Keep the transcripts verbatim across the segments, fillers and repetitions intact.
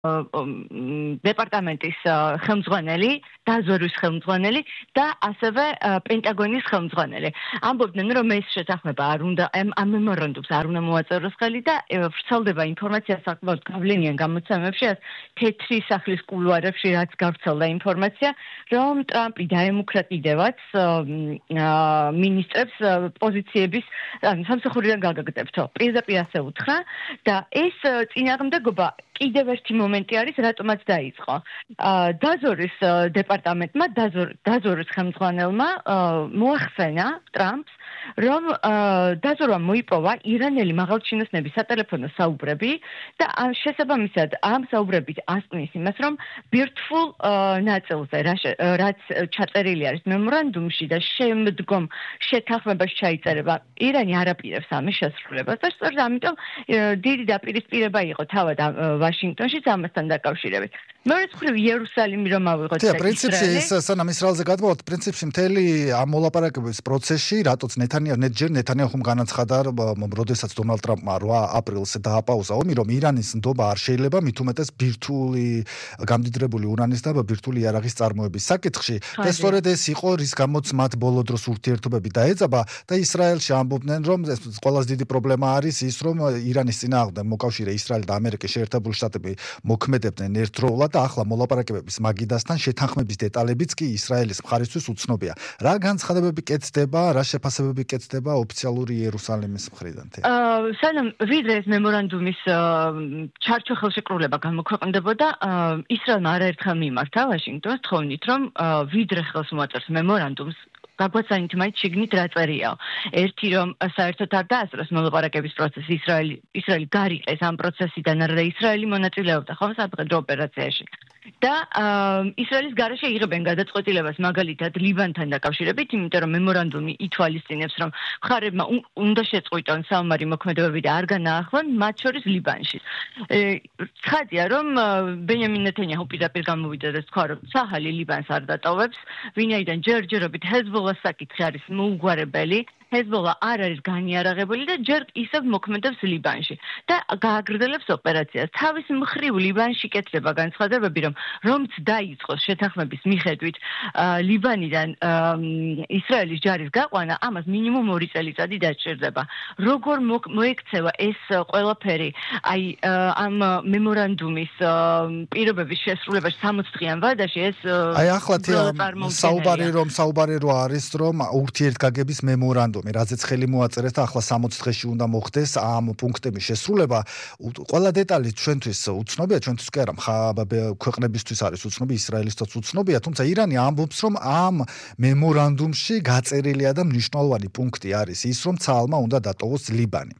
დეპარტამენტის ხელმძღვანელი, დაზვერვის ხელმძღვანელი და ასევე პენტაგონის ხელმძღვანელი. ამბობდნენ, რომ ეს შეთანხმება არ უნდა ამ მემორანდუმს არ უნდა მოაწეროს ხელი და ვრცელდება ინფორმაცია საკმაოდ გავლენიან გამოცემებში, თეთრი სახლის კულუარებში რაც გავრცელდა ინფორმაცია, რომ ტრამპი დაემუქრა კიდევაც მინისტრებს პოზიციების სამსახურიდან გაგაგდებთო. პირდაპირ ასე უთხრა და ეს წინააღმდეგობა კიდევ ერთი მომენტი არის, რატომაც დაიწყო. დაზვერვის დეპარტამენტმა, დაზვერვის ხელმძღვანელმა მოახსენა ტრამპს, რომ დაზვერვა მოიპოვა ირანელი მაღალჩინოსნების სატელეფონო საუბრები და შესაბამისად ამ საუბრებით ასკვნის იმას, რომ ბირთვულ ნაწილზე, რაც ჩაწერილი არის მემორანდუმში და შემდგომ შეთანხმებას ჩაიწერება, ირანი არ აპირებს ამის შესრულებას და სწორედ ამიტომ დიდი დაპირისპირება იყო თავად ვაშინგტონშიც ამასთან დაკავშირებით. მეორე მხრივ იერუსალიმი რომ ავიღოთ და პრინციპში ის სანამ ისრაელზე გადმოვთ, პრინციპში მთელი ამ მოლაპარაკებების პროცესში, რატოც ნეთანიაჰუ ჯერ ნეთანიაჰუმ განაცხადა, როდესაც დონალდ ტრამპმა რვა აპრილს დააპაუზა ომი, რომ ირანის ნდობა არ შეიძლება მით უმეტეს ბირთვული გამდიდრებული ურანის და ბირთვული იარაღის წარმოების საკითხში. და სწორედ ეს იყო, რის გამოც მათ ბოლო დროს ურთიერთობები დაეწაბა და ისრაელში ამბობდნენ, რომ ყველაზე დიდი პრობლემა არის ის, რომ ირანის წინააღმდეგ მოკავშირე ისრაელი და ამერიკის შეერთებული შტატები მოქმედებდნენ ერთდროულად და ახლა მოლაპარაკებების მაგიდასთან შეთანხმების დეტალებიც კი ისრაელის მხარისთვის უცნობია. რა განცხადებები კეთდება, რა შეფასებები კეთდება ოფიციალური იერუსალიმის მხრიდან? სანამ ვიდრე ეს მემორანდუმის ჩარჩო ხელშეკრულება გამოქვეყნდებოდა, ისრაელმა არაერთხელ მიმართა ვაშინგტონს თხოვნით, რომ ვიდრე ხელს მოაწერს მემორანდუმს გაგვაცანით მაინც შიგნით რა წერიაო. ერთი რომ საერთოდ არ დაასწროს მოლაპარაკების პროცესი, ისრაელი ისრაელი გარიყეს ამ პროცესიდან, არა ისრაელი მონაწილეობდა ხომ სამხედრო ოპერაციაში. და ისრაელის გარეშე იღებენ გადაწყვეტილებას მაგალითად ლიბანთან დაკავშირებით, იმიტომ რომ მემორანდუმი ითვალისწინებს, რომ მხარეებმა უნდა შეწყვიტონ საომარი მოქმედებები და არ განაახლონ, მათ შორის ლიბანში. ცხადია, რომ ბენიამინ ნეთანიაჰუ პირდაპირ გამოვიდა და თქვა, რომ საჰალი ლიბანს არ დატოვებს, ვინაიდან ჯერჯერობით ჰეზბოლას საკითხი არის მოუგვარებელი, ჰეზბოლა არ არის განიარაღებული და ჯერ ისევ მოქმედებს ლიბანში და გააგრძელებს ოპერაციას. თავის მხრივ ლიბანში კეთდება განცხადებები, რომ რომც დაიწყოს შეთანხმების მიხედვით ლიბანიდან ისრაელის ჯარის გაყვანა, ამას მინიმუმ ორი წელიწადი დაჭირდება. როგორ მოექცევა ეს ყველაფერი აი ამ მემორანდუმის პირობების შესრულებაში სამოცი დღიან ვადაში, ეს აი ახლა საუბარი რომ საუბარი რო არის, რომ ურთიერთგაგების მემორანდუმი, რაზეც ხელი მოაწერეს და ახლა სამოცი დღეში უნდა მოხდეს ამ პუნქტების შესრულება. ყველა დეტალი ჩვენთვის უცნობია, ჩვენთვის კი არა, ქვეყნებისთვის არის უცნობი, ისრაელისთვის უცნობია, თუმცა ირანი ამბობს, რომ ამ მემორანდუმში გაწერილია და მნიშვნელოვანი პუნქტი არის ის, რომ ცალმა უნდა დატოვოს ლიბანი.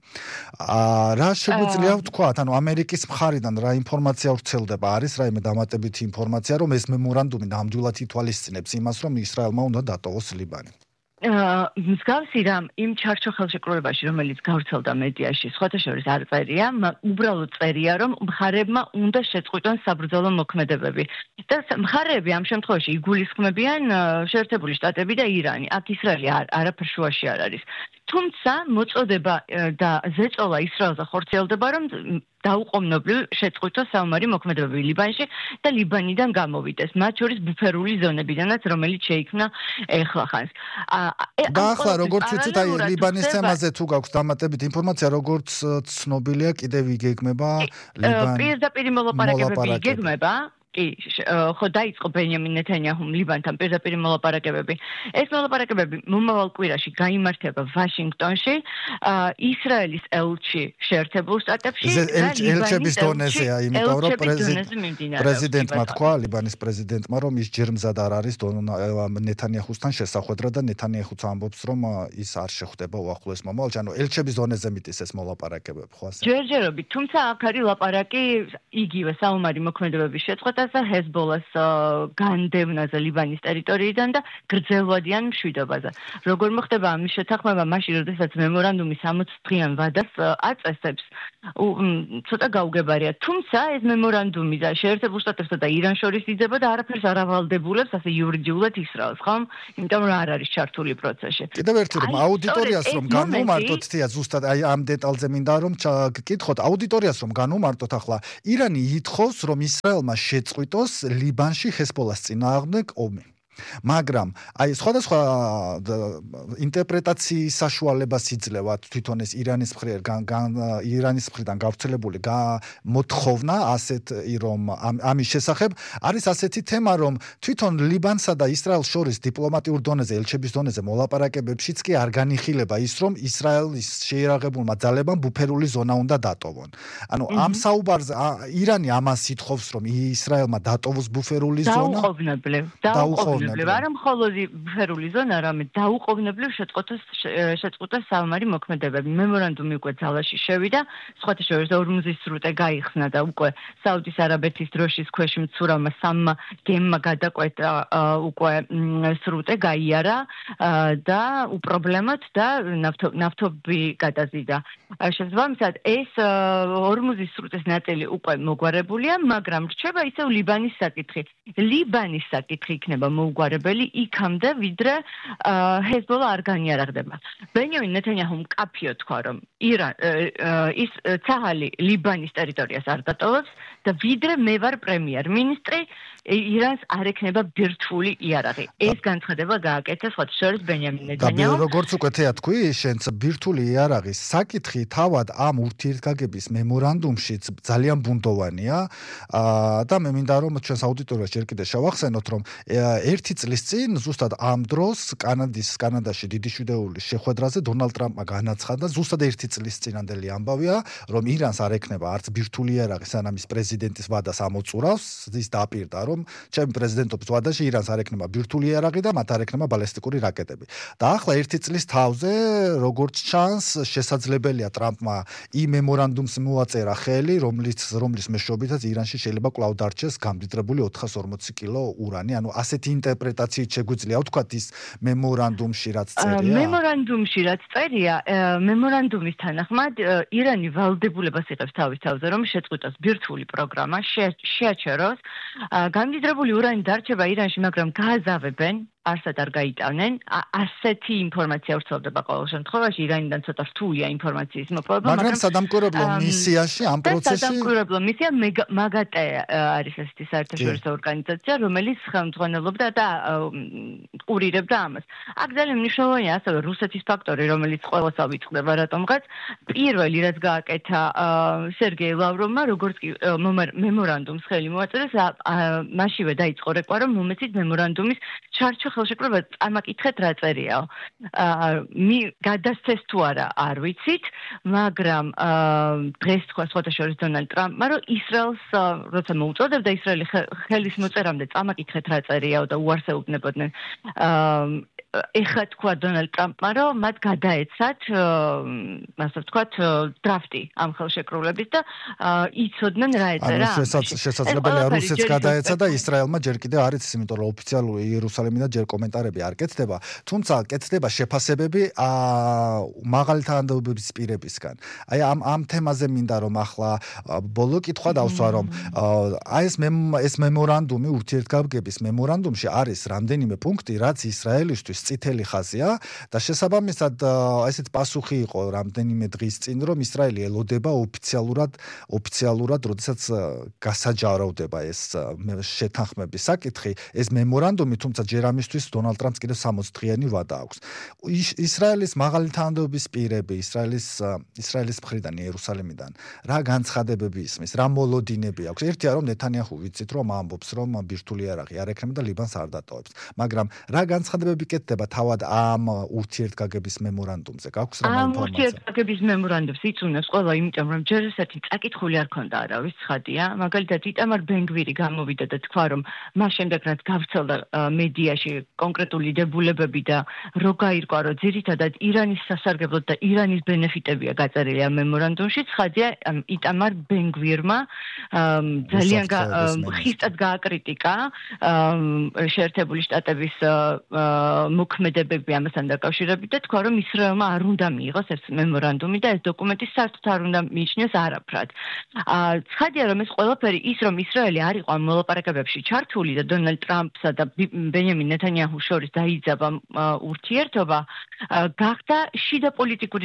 რა შეგვიძლია ვთქვათ, ანუ ამერიკის მხარიდან რა ინფორმაცია ვრცელდება, არის რაიმე დამატებითი ინფორმაცია, რომ ეს მემორანდუმი ნამდვილად ითვალისწინებს იმას, რომ ისრაელმა უნდა დატოვოს ლიბანი. მსგავსი რამ იმ ჩარჩო ხელშეკრულებაში, რომელიც გავრცელდა მედიაში, სხვათა შორის არ წერია, უბრალოდ წერია, რომ მხარეებმა უნდა შეწყვიტონ საბრძოლო მოქმედებები. და მხარეები ამ შემთხვევაში იგულისხმებიან შეერთებული შტატები და ირანი. აქ ისრაელი არაფერ შუაში არ არის. თუმცა მოწოდება და ზეწოლა ისრაელზე ხორციელდება, რომ დაუყოვნებლივ შეწყვიტოს საომარი მოქმედებები ლიბანში და ლიბანიდან გამოვიდეს, მათ შორის ბუფერული ზონებიდანაც, რომელიც შეიქმნა ეხლახანს. და ახლა როგორც ვიცით, აი ლიბანის თემაზე თუ გაქვს დამატებით ინფორმაცია, როგორც ცნობილია, კიდევ იგეგმება ლიბანი. პირდაპირ მოლაპარაკებები იგეგმება. კი, ხო დაიწყო ბენიამინ ნეთანიაჰუმ ლიბანთან პირდაპირ მოლაპარაკებები. ეს მოლაპარაკებები მომავალ კვირაში გაიმართება ვაშინგტონში, ისრაელის ელჩი შეერთებულ შტატებში და ელჩების დონეზეა, იმიტომ რომ პრეზიდენტმა თქვა, ლიბანის პრეზიდენტმა, რომ ის ჯერ მზად არ არის ნეთანიაჰუსთან შესახვედრად და ნეთანიაჰუც ამბობს, რომ ის არ შეხვდება უახლოეს მომავალში, ანუ ელჩების დონეზე მიტის ეს მოლაპარაკებები, ხო ასე? ჯერჯერობით, თუმცა აქ არის ლაპარაკი იგივე საომარი მოქმედებების შეწყვეტა გადაწყვეტას და ჰეზბოლას განდევნაზე ლიბანის ტერიტორიიდან და გრძელვადიან მშვიდობაზე. როგორ მოხდება ამის შეთანხმება მაშინ, როდესაც მემორანდუმი სამოც დღიან ვადას აწესებს, ცოტა გაუგებარია. თუმცა ეს მემორანდუმი და შეერთებულ შტატებსა და ირანს შორის იძება და არაფერს არ ავალდებულებს ასე იურიდიულად ისრაელს, ხო? იმიტომ რომ არ არის ჩართული პროცესში. კიდევ ერთი რომ აუდიტორიას რომ განვუმარტოთ თია ზუსტად აი ამ დეტალზე მინდა რომ გკითხოთ აუდიტორიას რომ განვუმარტოთ ახლა ირანი ითხოვს რომ ისრაელმა შეწყვიტოს ლიბანში ჰეზბოლას წინააღმდეგ ომი. მაგრამ აი სხვადასხვა ინტერპრეტაციის საშუალებას იძლევა თვითონ ეს ირანის მხრიდან ირანის მხრიდან გავრცელებული მოთხოვნა ასეთ რომ ამის შესახებ არის ასეთი თემა რომ თვითონ ლიბანსა და ისრაელს შორის დიპლომატიურ დონეზე ელჩების დონეზე მოლაპარაკებებშიც კი არ განიხილება ის რომ ისრაელის შეიარაღებულმა ძალებამ ბუფერული ზონა უნდა დატოვონ. ანუ ამ საუბარზე ირანი ამას ითხოვს რომ ისრაელმა დატოვოს ბუფერული ზონა დაუყოვნებლივ დაუყოვნებლივ არა მხოლოდ ბუფერული ზონა, არამედ დაუყოვნებლივ შეწყვეტოს შეწყვეტოს საომარი მოქმედებები. მემორანდუმი უკვე ძალაში შევიდა, სხვათა შორის ორმუზის სრუტე გაიხსნა და უკვე საუდის არაბეთის დროშის ქვეშ მცურავმა სამმა გემმა გადაკვეთა უკვე სრუტე გაიარა და უპრობლემოდ და ნავთობი გადაზიდა. შესაბამისად, ეს ორმუზის სრუტეს ნაწილი უკვე მოგვარებულია, მაგრამ რჩება ისევ ლიბანის საკითხი. ლიბანის საკითხი იქნება მოუგვარებელი იქამდე, ვიდრე ჰეზბოლა არ განიარაღდება. ბენიამინ ნეთანიაჰუმ მკაფიო თქვა, რომ ირან ის ცაჰალი ლიბანის ტერიტორიას არ დატოვებს და ვიდრე მე ვარ პრემიერ-მინისტრი, ირანს არ ექნება ბირთვული იარაღი. ეს განცხადება გააკეთა სხვათა შორის ბენიამინ ნეთანიაჰუმ. და როგორც უკვე თეა თქვი, შენც ბირთვული იარაღის საკითხი თავად ამ ურთიერთგაგების მემორანდუმშიც ძალიან ბუნდოვანია და მე მინდა რომ ჩვენს აუდიტორიას ჯერ კიდე შევახსენოთ, რომ ერთი წლის წინ ზუსტად ამ დროს კანადის კანადაში დიდი შვიდეულის შეხვედრაზე დონალდ ტრამპმა განაცხადა, ზუსტად ერთი წლის წინანდელი ამბავია, რომ ირანს არ ექნება არც ბირთვული იარაღი, სანამ ის პრეზიდენტის ვადას ამოწურავს, ის დააპირდა, რომ ჩემი პრეზიდენტობის ვადაში ირანს არ ექნება ბირთვული იარაღი და მათ არ ექნება ბალისტიკური რაკეტები. და ახლა ერთი წლის თავზე, როგორც ჩანს, შესაძლებელია ტრამპმა იმ მემორანდუმს მოაწერა ხელი, რომლის რომლის მეშვეობითაც ირანში შეიძლება კვლავ დარჩეს გამდიდრებული ოთხას ორმოცი კილო ურანი, ანუ ასეთი ინტერპრეტაციით შეგვიძლია ვთქვათ ის მემორანდუმში რაც წერია. მემორანდუმში რაც წერია, მემორანდუმის თანახმად ირანი ვალდებულებას იღებს თავის თავზე, რომ შეწყვიტოს ბირთვული პროგრამა, შეაჩეროს გამდიდრებული ურანი დარჩება ირანში, მაგრამ გააზავებენ არსად არ გაიტანენ. ასეთი ინფორმაცია ვრცელდება ყოველ შემთხვევაში, ირანიდან ცოტა რთულია ინფორმაციის მოპოვება, მაგრამ სადამკვირვებლო მისიაში ამ პროცესში სადამკვირვებლო მისია მაგატე არის ესეთი საერთაშორისო ორგანიზაცია, რომელიც ხელმძღვანელობდა და ყურირებდა ამას. აქ ძალიან მნიშვნელოვანია ასევე რუსეთის ფაქტორი, რომელიც ყველას ავიწყდება რატომღაც. პირველი რაც გააკეთა სერგეი ლავროვმა, როგორც კი მემორანდუმს ხელი მოაწერეს, მაშინვე დაიწყო რეკვა, რომ მომეცით მემორანდუმის ჩარჩო ხელშეკრულება წამაკითხეთ რა წერიაო. მი გადასცეს თუ არა არ ვიცით, მაგრამ დღეს თქვა სხვათა შორის დონალდ ტრამპმა, რომ ისრაელს როცა მოუწოდებდა ისრაელი ხელის მოწერამდე წამაკითხეთ რა წერიაო და უარსებობდნენ. ეხლა თქვა დონალდ ტრამპმა, რომ მათ გადაეცათ, ასე ვთქვათ, დრაფტი ამ ხელშეკრულების და იცოდნენ რა ეწერა. შესაძლებელია რუსეთს გადაეცა და ისრაელმა ჯერ კიდე არ იცის, იმიტომ რომ ოფიციალური იერუსალიმიდან ჯერ კომენტარები არ კეთდება, თუმცა კეთდება შეფასებები მაღალი თანამდებობის პირებისგან. აი ამ ამ თემაზე მინდა რომ ახლა ბოლო კითხვა დავსვა, რომ აი ეს ეს მემორანდუმი ურთიერთგაგების მემორანდუმში არის რამდენიმე პუნქტი, რაც ისრაელისთვის წითელი ხაზია და შესაბამისად ესეთ პასუხი იყო რამდენიმე დღის წინ, რომ ისრაელი ელოდება ოფიციალურად ოფიციალურად, როდესაც გასაჯარავდება ეს შეთანხმების საკითხი, ეს მემორანდუმი, თუმცა ჯერ ამისთვის დონალდ ტრამპს კიდევ სამოცი დღიანი ვადა აქვს. ისრაელის მაღალი თანამდებობის პირები, ისრაელის ისრაელის მხრიდან იერუსალიმიდან რა განცხადებები ისმის, რა მოლოდინები აქვს. ერთია რომ ნეთანიაჰუ ვიცით რომ ამბობს, რომ ბირთვული იარაღი არ ექნება და ლიბანს არ დატოვებს, მაგრამ რა განცხადებები კეთდება ხდება თავად ამ ურთიერთგაგების მემორანდუმზე? გაქვს რა ამ ინფორმაცია? ურთიერთგაგების მემორანდუმს იწუნებს ყველა, იმიტომ რომ ჯერ ესეთი წაკითხული არ ქონდა არავის ცხადია. მაგალითად, იტამარ ბენგვირი გამოვიდა და თქვა, რომ მას შემდეგ რაც გავრცელდა მედიაში კონკრეტული დებულებები და რო გაირკვა, რომ ძირითადად ირანის სასარგებლოდ და ირანის ბენეფიტებია გაწერილი ამ მემორანდუმში, ცხადია იტამარ ბენგვირმა ძალიან ხისტად გააკრიტიკა შეერთებული შტატების მოქმედებები ამასთან დაკავშირებით და თქვა, რომ ისრაელმა არ უნდა მიიღოს ეს მემორანდუმი და ეს დოკუმენტი საერთოდ არ უნდა მიიჩნიოს არაფრად. ცხადია, რომ ეს ყველაფერი ის, რომ ისრაელი არ იყო ამ მოლაპარაკებებში ჩართული და დონალდ ტრამპსა და ბენიამინ ნეთანიაჰუს შორის დაიძაბა ურთიერთობა, გახდა შიდა პოლიტიკური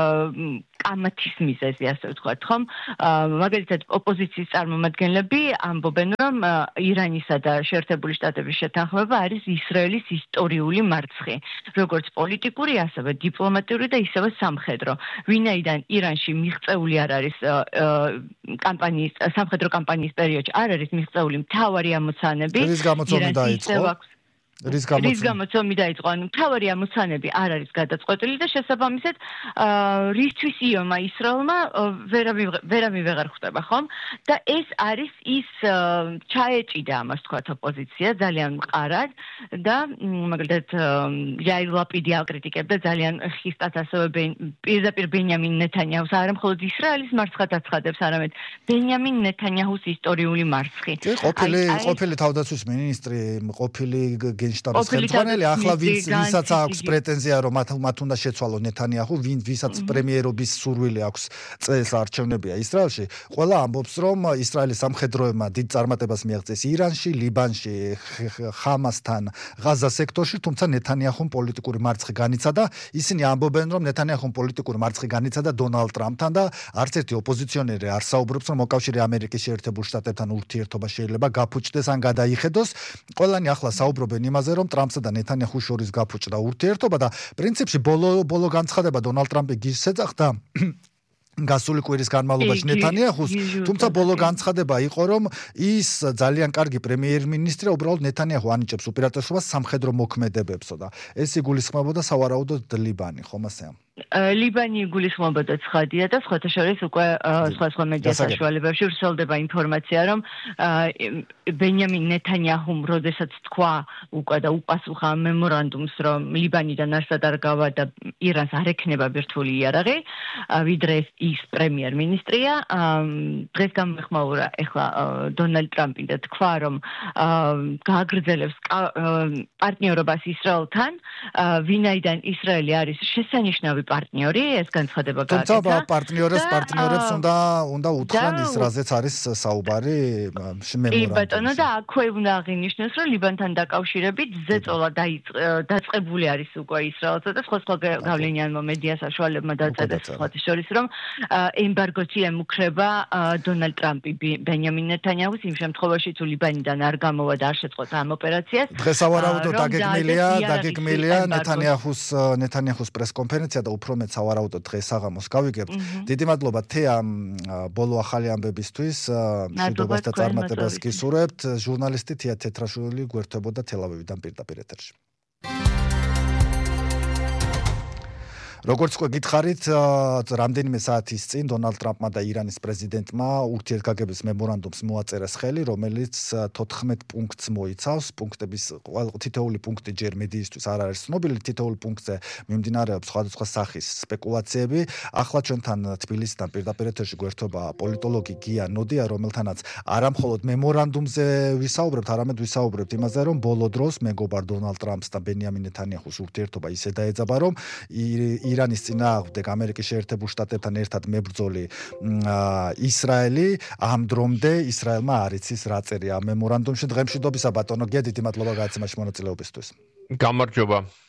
კამათის მიზეზი, ასე ვთქვათ, ხომ? მაგალითად, ოპოზიციის წარმომადგენლები ამბობენ, რომ ირანისა და შეერთებული შტატების შეთანხმება არის ისრაელის ისტორიული მარცხი, როგორც პოლიტიკური, ასევე დიპლომატიური და ისევე სამხედრო. ვინაიდან ირანში მიღწეული არ არის კამპანიის, სამხედრო კამპანიის პერიოდში არ არის მიღწეული მთავარი ამოცანები. რის გამოც ომი დაიწყო? რის გამოც ომი დაიწყო? ანუ მთავარი ამოცანები არ არის გადაწყვეტილი და შესაბამისად, რისთვის იომა ისრაელმა ვერავინ ვეღარ ხვდება, ხომ? და ეს არის ის ჩაეჭიდა ამას თქვათ ოპოზიცია ძალიან მყარად და მაგალითად იაირ ლაპიდი აკრიტიკებდა ძალიან ხისტად ასევე პირდაპირ ბენიამინ ნეთანიაჰუს, არა მხოლოდ ისრაელის მარცხად აცხადებს, არამედ ბენიამინ ნეთანიაჰუს ისტორიული მარცხი. ყოფილი ყოფილი თავდაცვის მინისტრი, ყოფილი გენშტაბის ხელმძღვანელი, ახლა ვისაც აქვს პრეტენზია, რომ მათ უნდა შეცვალონ ნეთანიაჰუ, ვისაც პრემიერობის სურვილი აქვს წელს არჩევნებია ისრაელში, ყველა ამბობს, რომ ისრაელის სამხედროებმა დიდ წარმატებას მიაღწიეს ირანში, ლიბანში, ხამასთან, ღაზა სექტორში, თუმცა ნეთანიაჰუმ პოლიტიკური მარცხი განიცადა. ისინი ამბობენ, რომ ნეთანიაჰუმ პოლიტიკური მარცხი განიცადა დონალდ ტრამპთან და არც ერთი ოპოზიციონერი არ საუბრობს, რომ მოკავშირე ამერიკის შეერთებულ შტატებთან ურთიერთობა შეიძლება გაფუჭდეს ან გადაიხედოს. ყველანი ახლა საუბრობენ იმაზე, რომ ტრამპსა და ნეთანიაჰუს შორის გაფუჭდა ურთიერთობა და პრინციპში ბოლო ბოლო განცხადება დონალდ ტრამპი გის ეძახდა გასული კვირის განმავლობაში ნეთანიაჰუს, თუმცა ბოლო განცხადება იყო, რომ ის ძალიან კარგი პრემიერ-მინისტრია, უბრალოდ ნეთანიაჰუ ანიჭებს უპირატესობას სამხედრო მოქმედებებსო და ეს იგულისხმებოდა სავარაუდოდ ლიბანი, ხომ ასეა? ლიბანი იგულისხმებოდა ცხადია და სხვათა შორის უკვე სხვა სხვა მედია საშუალებებში ვრცელდება ინფორმაცია, რომ ბენიამინ ნეთანიაჰუმ როდესაც თქვა უკვე და უპასუხა მემორანდუმს, რომ ლიბანიდან არსად არ გავა და ირანს არ ექნება ბირთვული იარაღი, ვიდრე ის პრემიერ-მინისტრია, დღეს გამოეხმაურა ეხლა დონალდ ტრამპი და თქვა, რომ გააგრძელებს პარტნიორობას ისრაელთან, ვინაიდან ისრაელი არის შესანიშნავი პარტნიორი, ეს განცხადება გააკეთა. თუმცა პარტნიორებს პარტნიორებს უნდა უნდა უთხრან ის, რაზეც არის საუბარი მემორანდუმში. კი ბატონო, და აქვე უნდა აღინიშნოს, რომ ლიბანთან დაკავშირებით ზეწოლა დაწყებული არის უკვე ისრაელსა და სხვა სხვა გავლენიან მედია საშუალებმა დაწერეს სხვათა შორის, რომ ემბარგოთი ემუქრება დონალდ ტრამპი ბენიამინ ნეთანიაჰუს იმ შემთხვევაში, თუ ლიბანიდან არ გამოვა და არ შეწყოთ ამ ოპერაციას. დღეს სავარაუდოდ დაგეგმილია, დაგეგმილია ნეთანიაჰუს ნეთანიაჰუს პრესკონფერენცია და უფრო მეც სავარაუდოდ დღეს საღამოს გავიგებთ. დიდი მადლობა თეა ბოლო ახალი ამბებისთვის, მშვიდობას და წარმატებას გისურვებთ. ჟურნალისტი თეა თეთრაშვილი გვერდებოდა თელ-ავივიდან პირდაპირ ეთერში. როგორც უკვე გითხარით, რამდენიმე საათის წინ დონალდ ტრამპმა და ირანის პრეზიდენტმა ურთიერთგაგების მემორანდუმს მოაწერეს ხელი, რომელიც თოთხმეტ პუნქტს მოიცავს. პუნქტების თითოეული პუნქტი ჯერ მედიისთვის არ არის ცნობილი, თითოეული პუნქტზე მიმდინარეობს სხვადასხვა სახის სპეკულაციები. ახლა ჩვენთან თბილისიდან პირდაპირ ეთერში გვერდება პოლიტოლოგი გია ნოდია, რომელთანაც არა მხოლოდ მემორანდუმზე ვისაუბრებთ, არამედ ვისაუბრებთ იმაზე, რომ ბოლო დროს მეგობარ დონალდ ტრამპს და ბენიამინ ნეთანიაჰუს ურთიერთობა ისე დაეძაბა, რომ ირანის წინააღმდეგ ამერიკის შეერთებულ შტატებთან ერთად მებრძოლი ისრაელი ამ დრომდე ისრაელმა არ იცის რა წერია მემორანდუმში. დღემშვიდობისა ბატონო გია, დიდი მადლობა გადაცემაში მონაწილეობისთვის. გამარჯობა.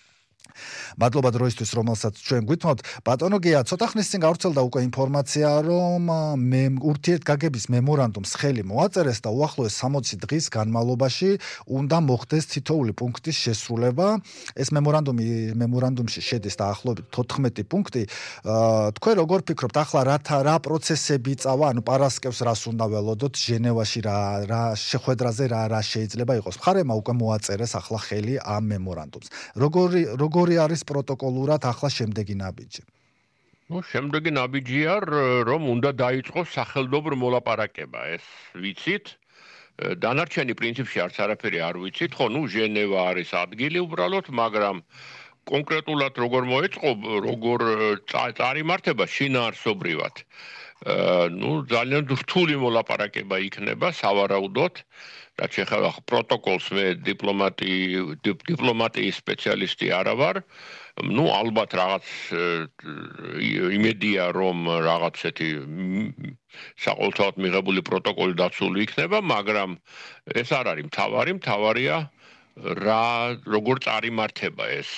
მადლობა დროისთვის, რომელსაც ჩვენ გვითმოთ. ბატონო გია, ცოტა ხნის წინ გავრცელდა უკვე ინფორმაცია, რომ მე ურთიერთგაგების მემორანდუმს ხელი მოაწერეს და უახლოეს სამოცი დღის განმავლობაში უნდა მოხდეს თითოეული პუნქტის შესრულება. ეს მემორანდუმი მემორანდუმში შედის დაახლოებით თოთხმეტი პუნქტი. თქვენ როგორ ფიქრობთ, ახლა რათა რა პროცესები წავა, ანუ პარასკევს რას უნდა ველოდოთ ჟენევაში, რა რა შეხვედრაზე რა რა შეიძლება იყოს. მხარემა უკვე მოაწერეს ახლა ხელი ამ მემორანდუმს. როგორი როგორი არის პროტოკოლურად ახლა შემდეგი ნაბიჯი? ნუ შემდეგი ნაბიჯია, რომ უნდა დაიწყოს სახელმწიფო მოლაპარაკება, ეს ვიცით. დანარჩენი პრინციპში არც არაფერი არ ვიცით, ხო, ნუ ჟენევა არის ადგილი უბრალოდ, მაგრამ კონკრეტულად როგორ მოეწყო, როგორ წარიმართება შინაარსობრივად. ნუ ძალიან რთული მოლაპარაკება იქნება სავარაუდოდ. რაც ეხება პროტოკოლს მე დიპლომატი დიპლომატიის სპეციალისტი არა ვარ. ნუ ალბათ რაღაც იმედია რომ რაღაცეთი საყოველთაოდ მიღებული პროტოკოლი დაცული იქნება, მაგრამ ეს არ არის მთავარი, მთავარია რა როგორ წარიმართება ეს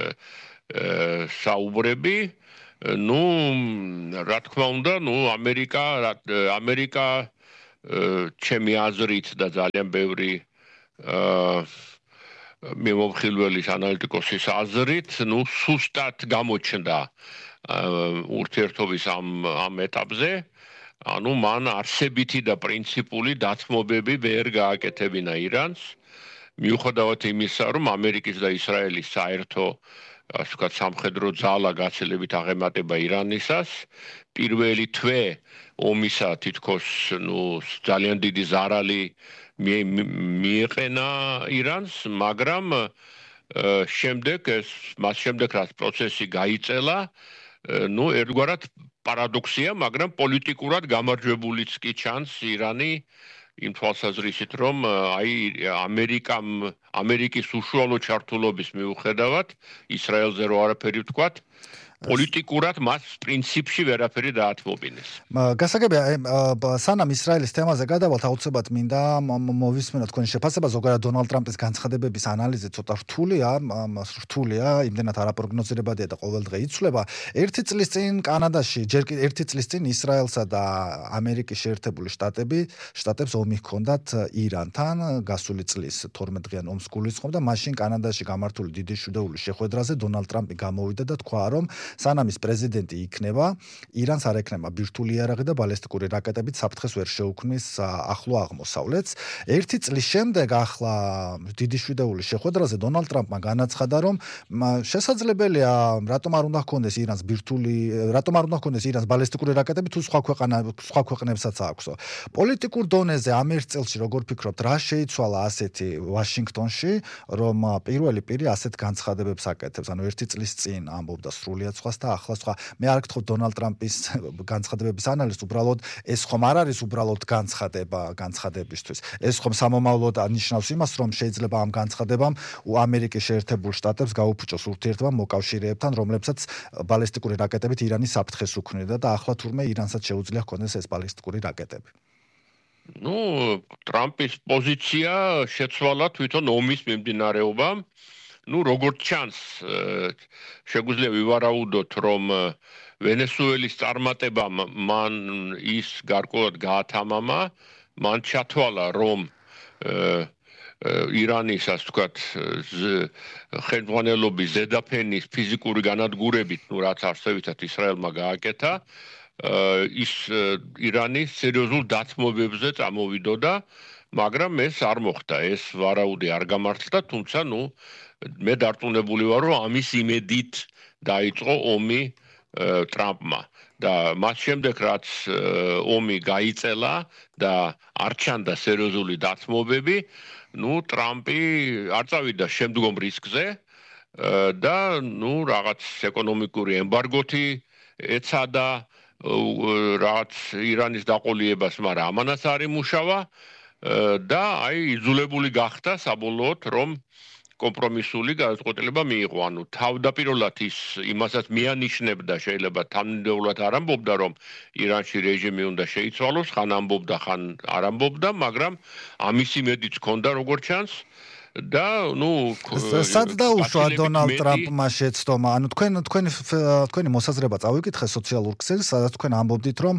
საუბრები. ნუ რა თქმა უნდა, ნუ ამერიკა ამერიკა ჩემი აზრით და ძალიან ბევრი მიმოხილველის ანალიტიკოსის აზრით, ნუ სუსტად გამოჩნდა ურთიერთობის ამ ამ ეტაპზე. ანუ მან არსებითი და პრინციპული დათმობები ვერ გააკეთებინა ირანს, მიუხედავად იმისა, რომ ამერიკის და ისრაელის საერთო ასე ვთქვათ სამხედრო ძალა გაცილებით აღემატება ირანისას. პირველი თვე ომისა თითქოს ნუ ძალიან დიდი ზარალი მიეყენა ირანს, მაგრამ შემდეგ ეს მას შემდეგ რაც პროცესი გაიწელა, ნუ ერთგვარად პარადოქსია, მაგრამ პოლიტიკურად გამარჯვებულიც კი ჩანს ირანი იმ თვალსაზრისით, რომ აი ამერიკამ ამერიკის უშუალო ჩართულობის მიუხედავად ისრაელზე რო არაფერი ვთქვათ, პოლიტიკურად მას პრინციპში ვერაფერი დაათმობინეს. გასაგებია, სანამ ისრაელის თემაზე გადავალთ, აუცილებლად მინდა მოვისმენოთ თქვენი შეფასება, ზოგადად დონალდ ტრამპის განცხადებების ანალიზი ცოტა რთულია, რთულია, იმდენად არაპროგნოზირებადია და ყოველდღე იცვლება. ერთი წლის წინ კანადაში, ჯერ კიდევ ერთი წლის წინ ისრაელსა და ამერიკის შეერთებული შტატები, შტატებს ომი ჰქონდათ ირანთან, გასული წლის თორმეტ დღიან ომს გულისხმობდა, მაშინ კანადაში გამართული დიდი შვიდეულის შეხვედრაზე დონალდ ტრამპი გამოვიდა და თქვა, რომ სანამ ის პრეზიდენტი იქნება, ირანს არ ექნება ბირთვული იარაღი და ბალისტიკური რაკეტებით საფრთხეს ვერ შეუქმნის ახლო აღმოსავლეთს. ერთი წლის შემდეგ ახლა დიდი შვიდეულის შეხვედრაზე დონალდ ტრამპმა განაცხადა, რომ შესაძლებელია რატომ არ უნდა ჰქონდეს ირანს ბირთვული, რატომ არ უნდა ჰქონდეს ირანს ბალისტიკური რაკეტები თუ სხვა ქვეყანა სხვა ქვეყნებსაც აქვსო. პოლიტიკურ დონეზე ამ ერთ წელში როგორ ფიქრობთ, რა შეიცვალა ასეთი ვაშინგტონში, რომ პირველი პირი ასეთ განცხადებებს აკეთებს, ანუ ერთი წლის წინ ამბობდა სრულიად სხვას და ახლა სხვა. მე არ გთხოვ დონალდ ტრამპის განცხადებების ანალიზს, უბრალოდ ეს ხომ არ არის უბრალოდ განცხადება განცხადებისთვის. ეს ხომ სამომავლოდ ნიშნავს იმას, რომ შეიძლება ამ განცხადებამ ამერიკის შეერთებულ შტატებს გაუფუჭოს ურთიერთობა მოკავშირეებთან, რომლებსაც ბალისტიკური რაკეტებით ირანის საფრთხეს უქმნიდა და ახლა თურმე ირანსაც შეუძლია ჰქონდეს ეს ბალისტიკური რაკეტები. ნუ ტრამპის პოზიცია შეცვალა თვითონ ომის მიმდინარეობამ. ნუ როგორც ჩანს, შეგვიძლია ვივარაუდოთ, რომ ვენესუელის წარმატებამ მან ის გარკვეულად გაათამამა, მან ჩათვალა, რომ ირანის, ასე ვთქვათ, ხელმძღვანელობის ზედაფენის ფიზიკური განადგურებით, ნუ რაც არსებითად ისრაელმა გააკეთა, ის ირანის სერიოზულ დათმობებზე წამოვიდოდა, მაგრამ ეს არ მოხდა, ეს ვარაუდი არ გამართლდა, თუმცა ნუ მე დარწმუნებული ვარ, რომ ამის იმედით დაიწყო ომი ტრამპმა და მას შემდეგ რაც ომი გაიწელა და არ ჩანდა სერიოზული დათმობები, ნუ ტრამპი არ წავიდა შემდგომ რისკზე და ნუ რაღაც ეკონომიკური ემბარგოთი ეცადა რაღაც ირანის დაყოლიებას, მაგრამ ამანაც არ იმუშავა და აი იძულებული გახდა საბოლოოდ, რომ კომპრომისული გადაწყვეტილება მიიღო. ანუ თავდაპირველად ის იმასაც მიანიშნებდა, შეიძლება თანმიმდევრულად არ ამბობდა, რომ ირანში რეჟიმი უნდა შეიცვალოს, ხან ამბობდა, ხან არ ამბობდა, მაგრამ ამის იმედიც ჰქონდა, როგორც ჩანს და ნუ სად დაუშვა დონალდ ტრამპმა შეცდომა? ანუ თქვენ თქვენი თქვენი მოსაზრება წავიკითხე სოციალურ ქსელს, სადაც თქვენ ამბობდით, რომ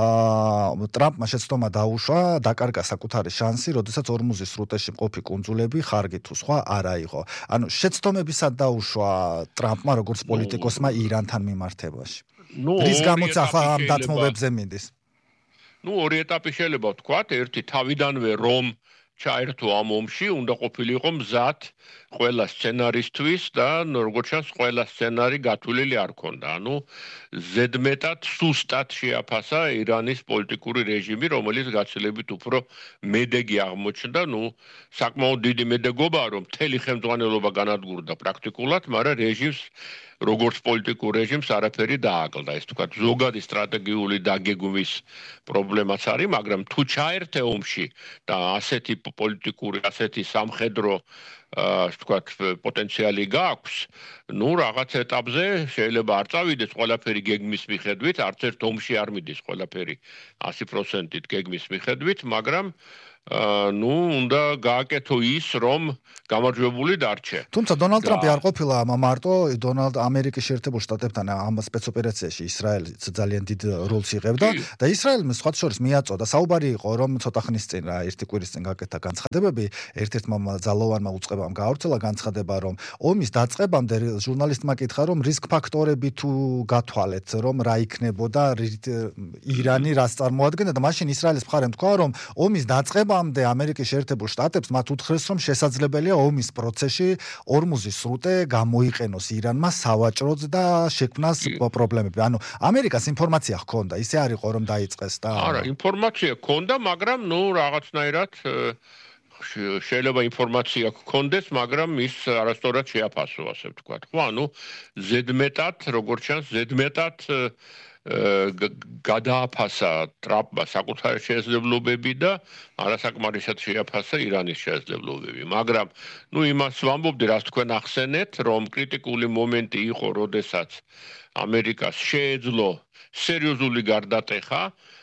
ტრამპმა შეცდომა დაუშვა, დაკარგა საკუთარი შანსი, როდესაც ორმუზის სრუტეში მყოფი კუნძულები ხარგი თუ სხვა არ აიღო. ანუ შეცდომები სად დაუშვა ტრამპმა როგორც პოლიტიკოსმა ირანთან მიმართებაში? რის გამოც ახლა ამ დათმობებზე მიდის? ნუ ორი ეტაპი შეიძლება ვთქვათ, ერთი თავიდანვე რომ ჩაერთო ამ ომში, უნდა ყოფილიყო მზად ყველა სცენარისთვის და როგორც ჩანს, ყველა სცენარი გათვლილი არ ქონდა. ანუ ზედმეტად სუსტად შეაფასა ირანის პოლიტიკური რეჟიმი, რომელიც გაცილებით უფრო მედეგი აღმოჩნდა. ნუ საკმაოდ დიდი მედეგობაა, რომ მთელი ხელმძღვანელობა განადგურდა პრაქტიკულად, მაგრამ რეჟიმს როგორც პოლიტიკურ რეჟიმს არაფერი დააკლდა. ეს თქვა ზოგადი სტრატეგიული დაგეგმვის პრობლემაც არის, მაგრამ თუ ჩაერთე ომში და ასეთი პოლიტიკური, ასეთი სამხედრო ასე ვთქვათ, პოტენციალი გააქვს, ნუ რაღაც ეტაპზე შეიძლება არ წავიდეს ყველაფერი გეგმის მიხედვით, არც ერთ ომში არ მიდის ყველაფერი ათი პროცენტით გეგმის მიხედვით, მაგრამ ნუ უნდა გააკეთო ის, რომ გამარჯვებული დარჩე. თუმცა დონალდ ტრამპი არ ყოფილა მარტო დონალდ ამერიკის შეერთებულ შტატებთან ამ სპეცოპერაციაში ისრაელიც ძალიან დიდ როლს იღებდა და ისრაელმა სხვა შორის მიაწოდა. საუბარი იყო, რომ ცოტა ხნის წინ რა ერთი კვირის წინ გაკეთა განცხადებები, ერთ-ერთმა ძალოვანმა უწყებამ გაავრცელა განცხადება, რომ ომის დაწყებამდე ჟურნალისტმა კითხა, რომ რისკ ფაქტორები თუ გათვალეთ, რომ რა იქნებოდა ირანი რას წარმოადგენდა და მაშინ ისრაელის მხარემ თქვა, რომ ომის დაწყებამდე ამერიკის შეერთებულ შტატებს მათ უთხრეს, რომ შესაძლებელია ომის პროცესში ორმუზის სრუტე გამოიყენოს ირანმა სავაჭროდ და შექმნას პრობლემები. ანუ ამერიკას ინფორმაცია ჰქონდა, ისე არ იყო რომ დაიწყეს და არა, ინფორმაცია ჰქონდა, მაგრამ ნუ რაღაცნაირად შეიძლება ინფორმაცია გქონდეს, მაგრამ ის არასწორად შეაფასო, ასე ვთქვათ. ხო, ანუ ზედმეტად, როგორც ჩანს, ზედმეტად გადააფასა ტრამპმა საკუთარი შესაძლებლობები და არასაკმარისად შეაფასა ირანის შესაძლებლობები. მაგრამ ნუ იმას ვამბობდი, რაც თქვენ ახსენეთ, რომ კრიტიკული მომენტი იყო, როდესაც ამერიკას შეეძლო სერიოზული გარდატეხა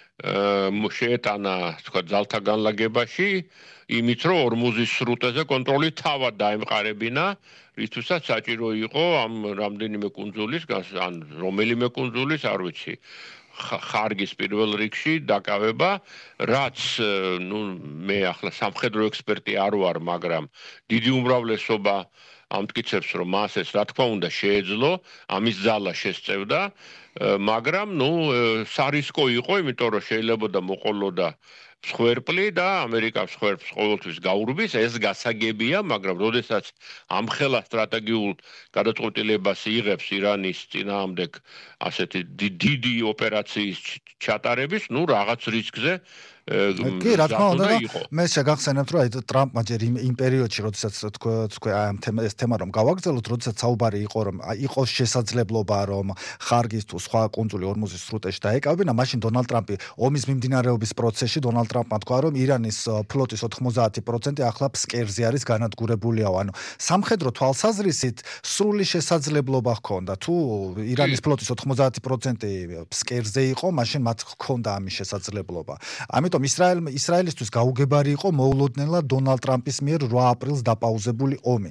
შეეტანა, თქვა, ძალთა განლაგებაში, იმით რომ ორმუზის სრუტეზე კონტროლი თავად დაემყარებინა, რითვისაც საჭირო იყო ამ რამდენიმე კუნძულის, ან რომელიმე კუნძულის, არ ვიცი, ხარგის პირველ რიგში დაკავება, რაც ნუ მე ახლა სამხედრო ექსპერტი არ ვარ, მაგრამ დიდი უმრავლესობა ამტკიცებს, რომ მას ეს რა თქმა უნდა შეეძლო, ამის ძალა შესწევდა, მაგრამ ნუ სარისკო იყო, იმიტომ რომ შეიძლებოდა მოყოლოდა მსხვერპლი და ამერიკა მსხვერპლს ყოველთვის გაურბის, ეს გასაგებია, მაგრამ როდესაც ამხელა სტრატეგიულ გადაწყვეტილებას იღებს ირანის წინააღმდეგ ასეთი დიდი ოპერაციის ჩატარების, ნუ რაღაც რისკზე კი, რა თქმა უნდა, მე შეგახსენებთ, რომ აი ტრამპმა ჯერ იმ პერიოდში, როდესაც თქვენ აი ამ ეს თემა რომ გავაგრძელოთ, როდესაც საუბარი იყო, რომ იყოს შესაძლებლობა, რომ ხარგის თუ სხვა კუნძული ორმუზის სრუტეში დაეკავებინა, მაშინ დონალდ ტრამპი ომის მიმდინარეობის პროცესში დონალდ ტრამპმა თქვა, რომ ირანის ფლოტის ოთხმოცდაათი პროცენტი ახლა ფსკერზე არის განადგურებულიო, ანუ სამხედრო თვალსაზრისით სრული შესაძლებლობა ჰქონდა. თუ ირანის ფლოტის ოთხმოცდაათი პროცენტი ფსკერზე იყო, მაშინ მათ ჰქონდა ამის შესაძლებლობა. ამიტომ ისრაელ ისრაელისთვის გაუგებარი იყო მოულოდნელად დონალდ ტრამპის მიერ რვა აპრილს დაპაუზებული ომი.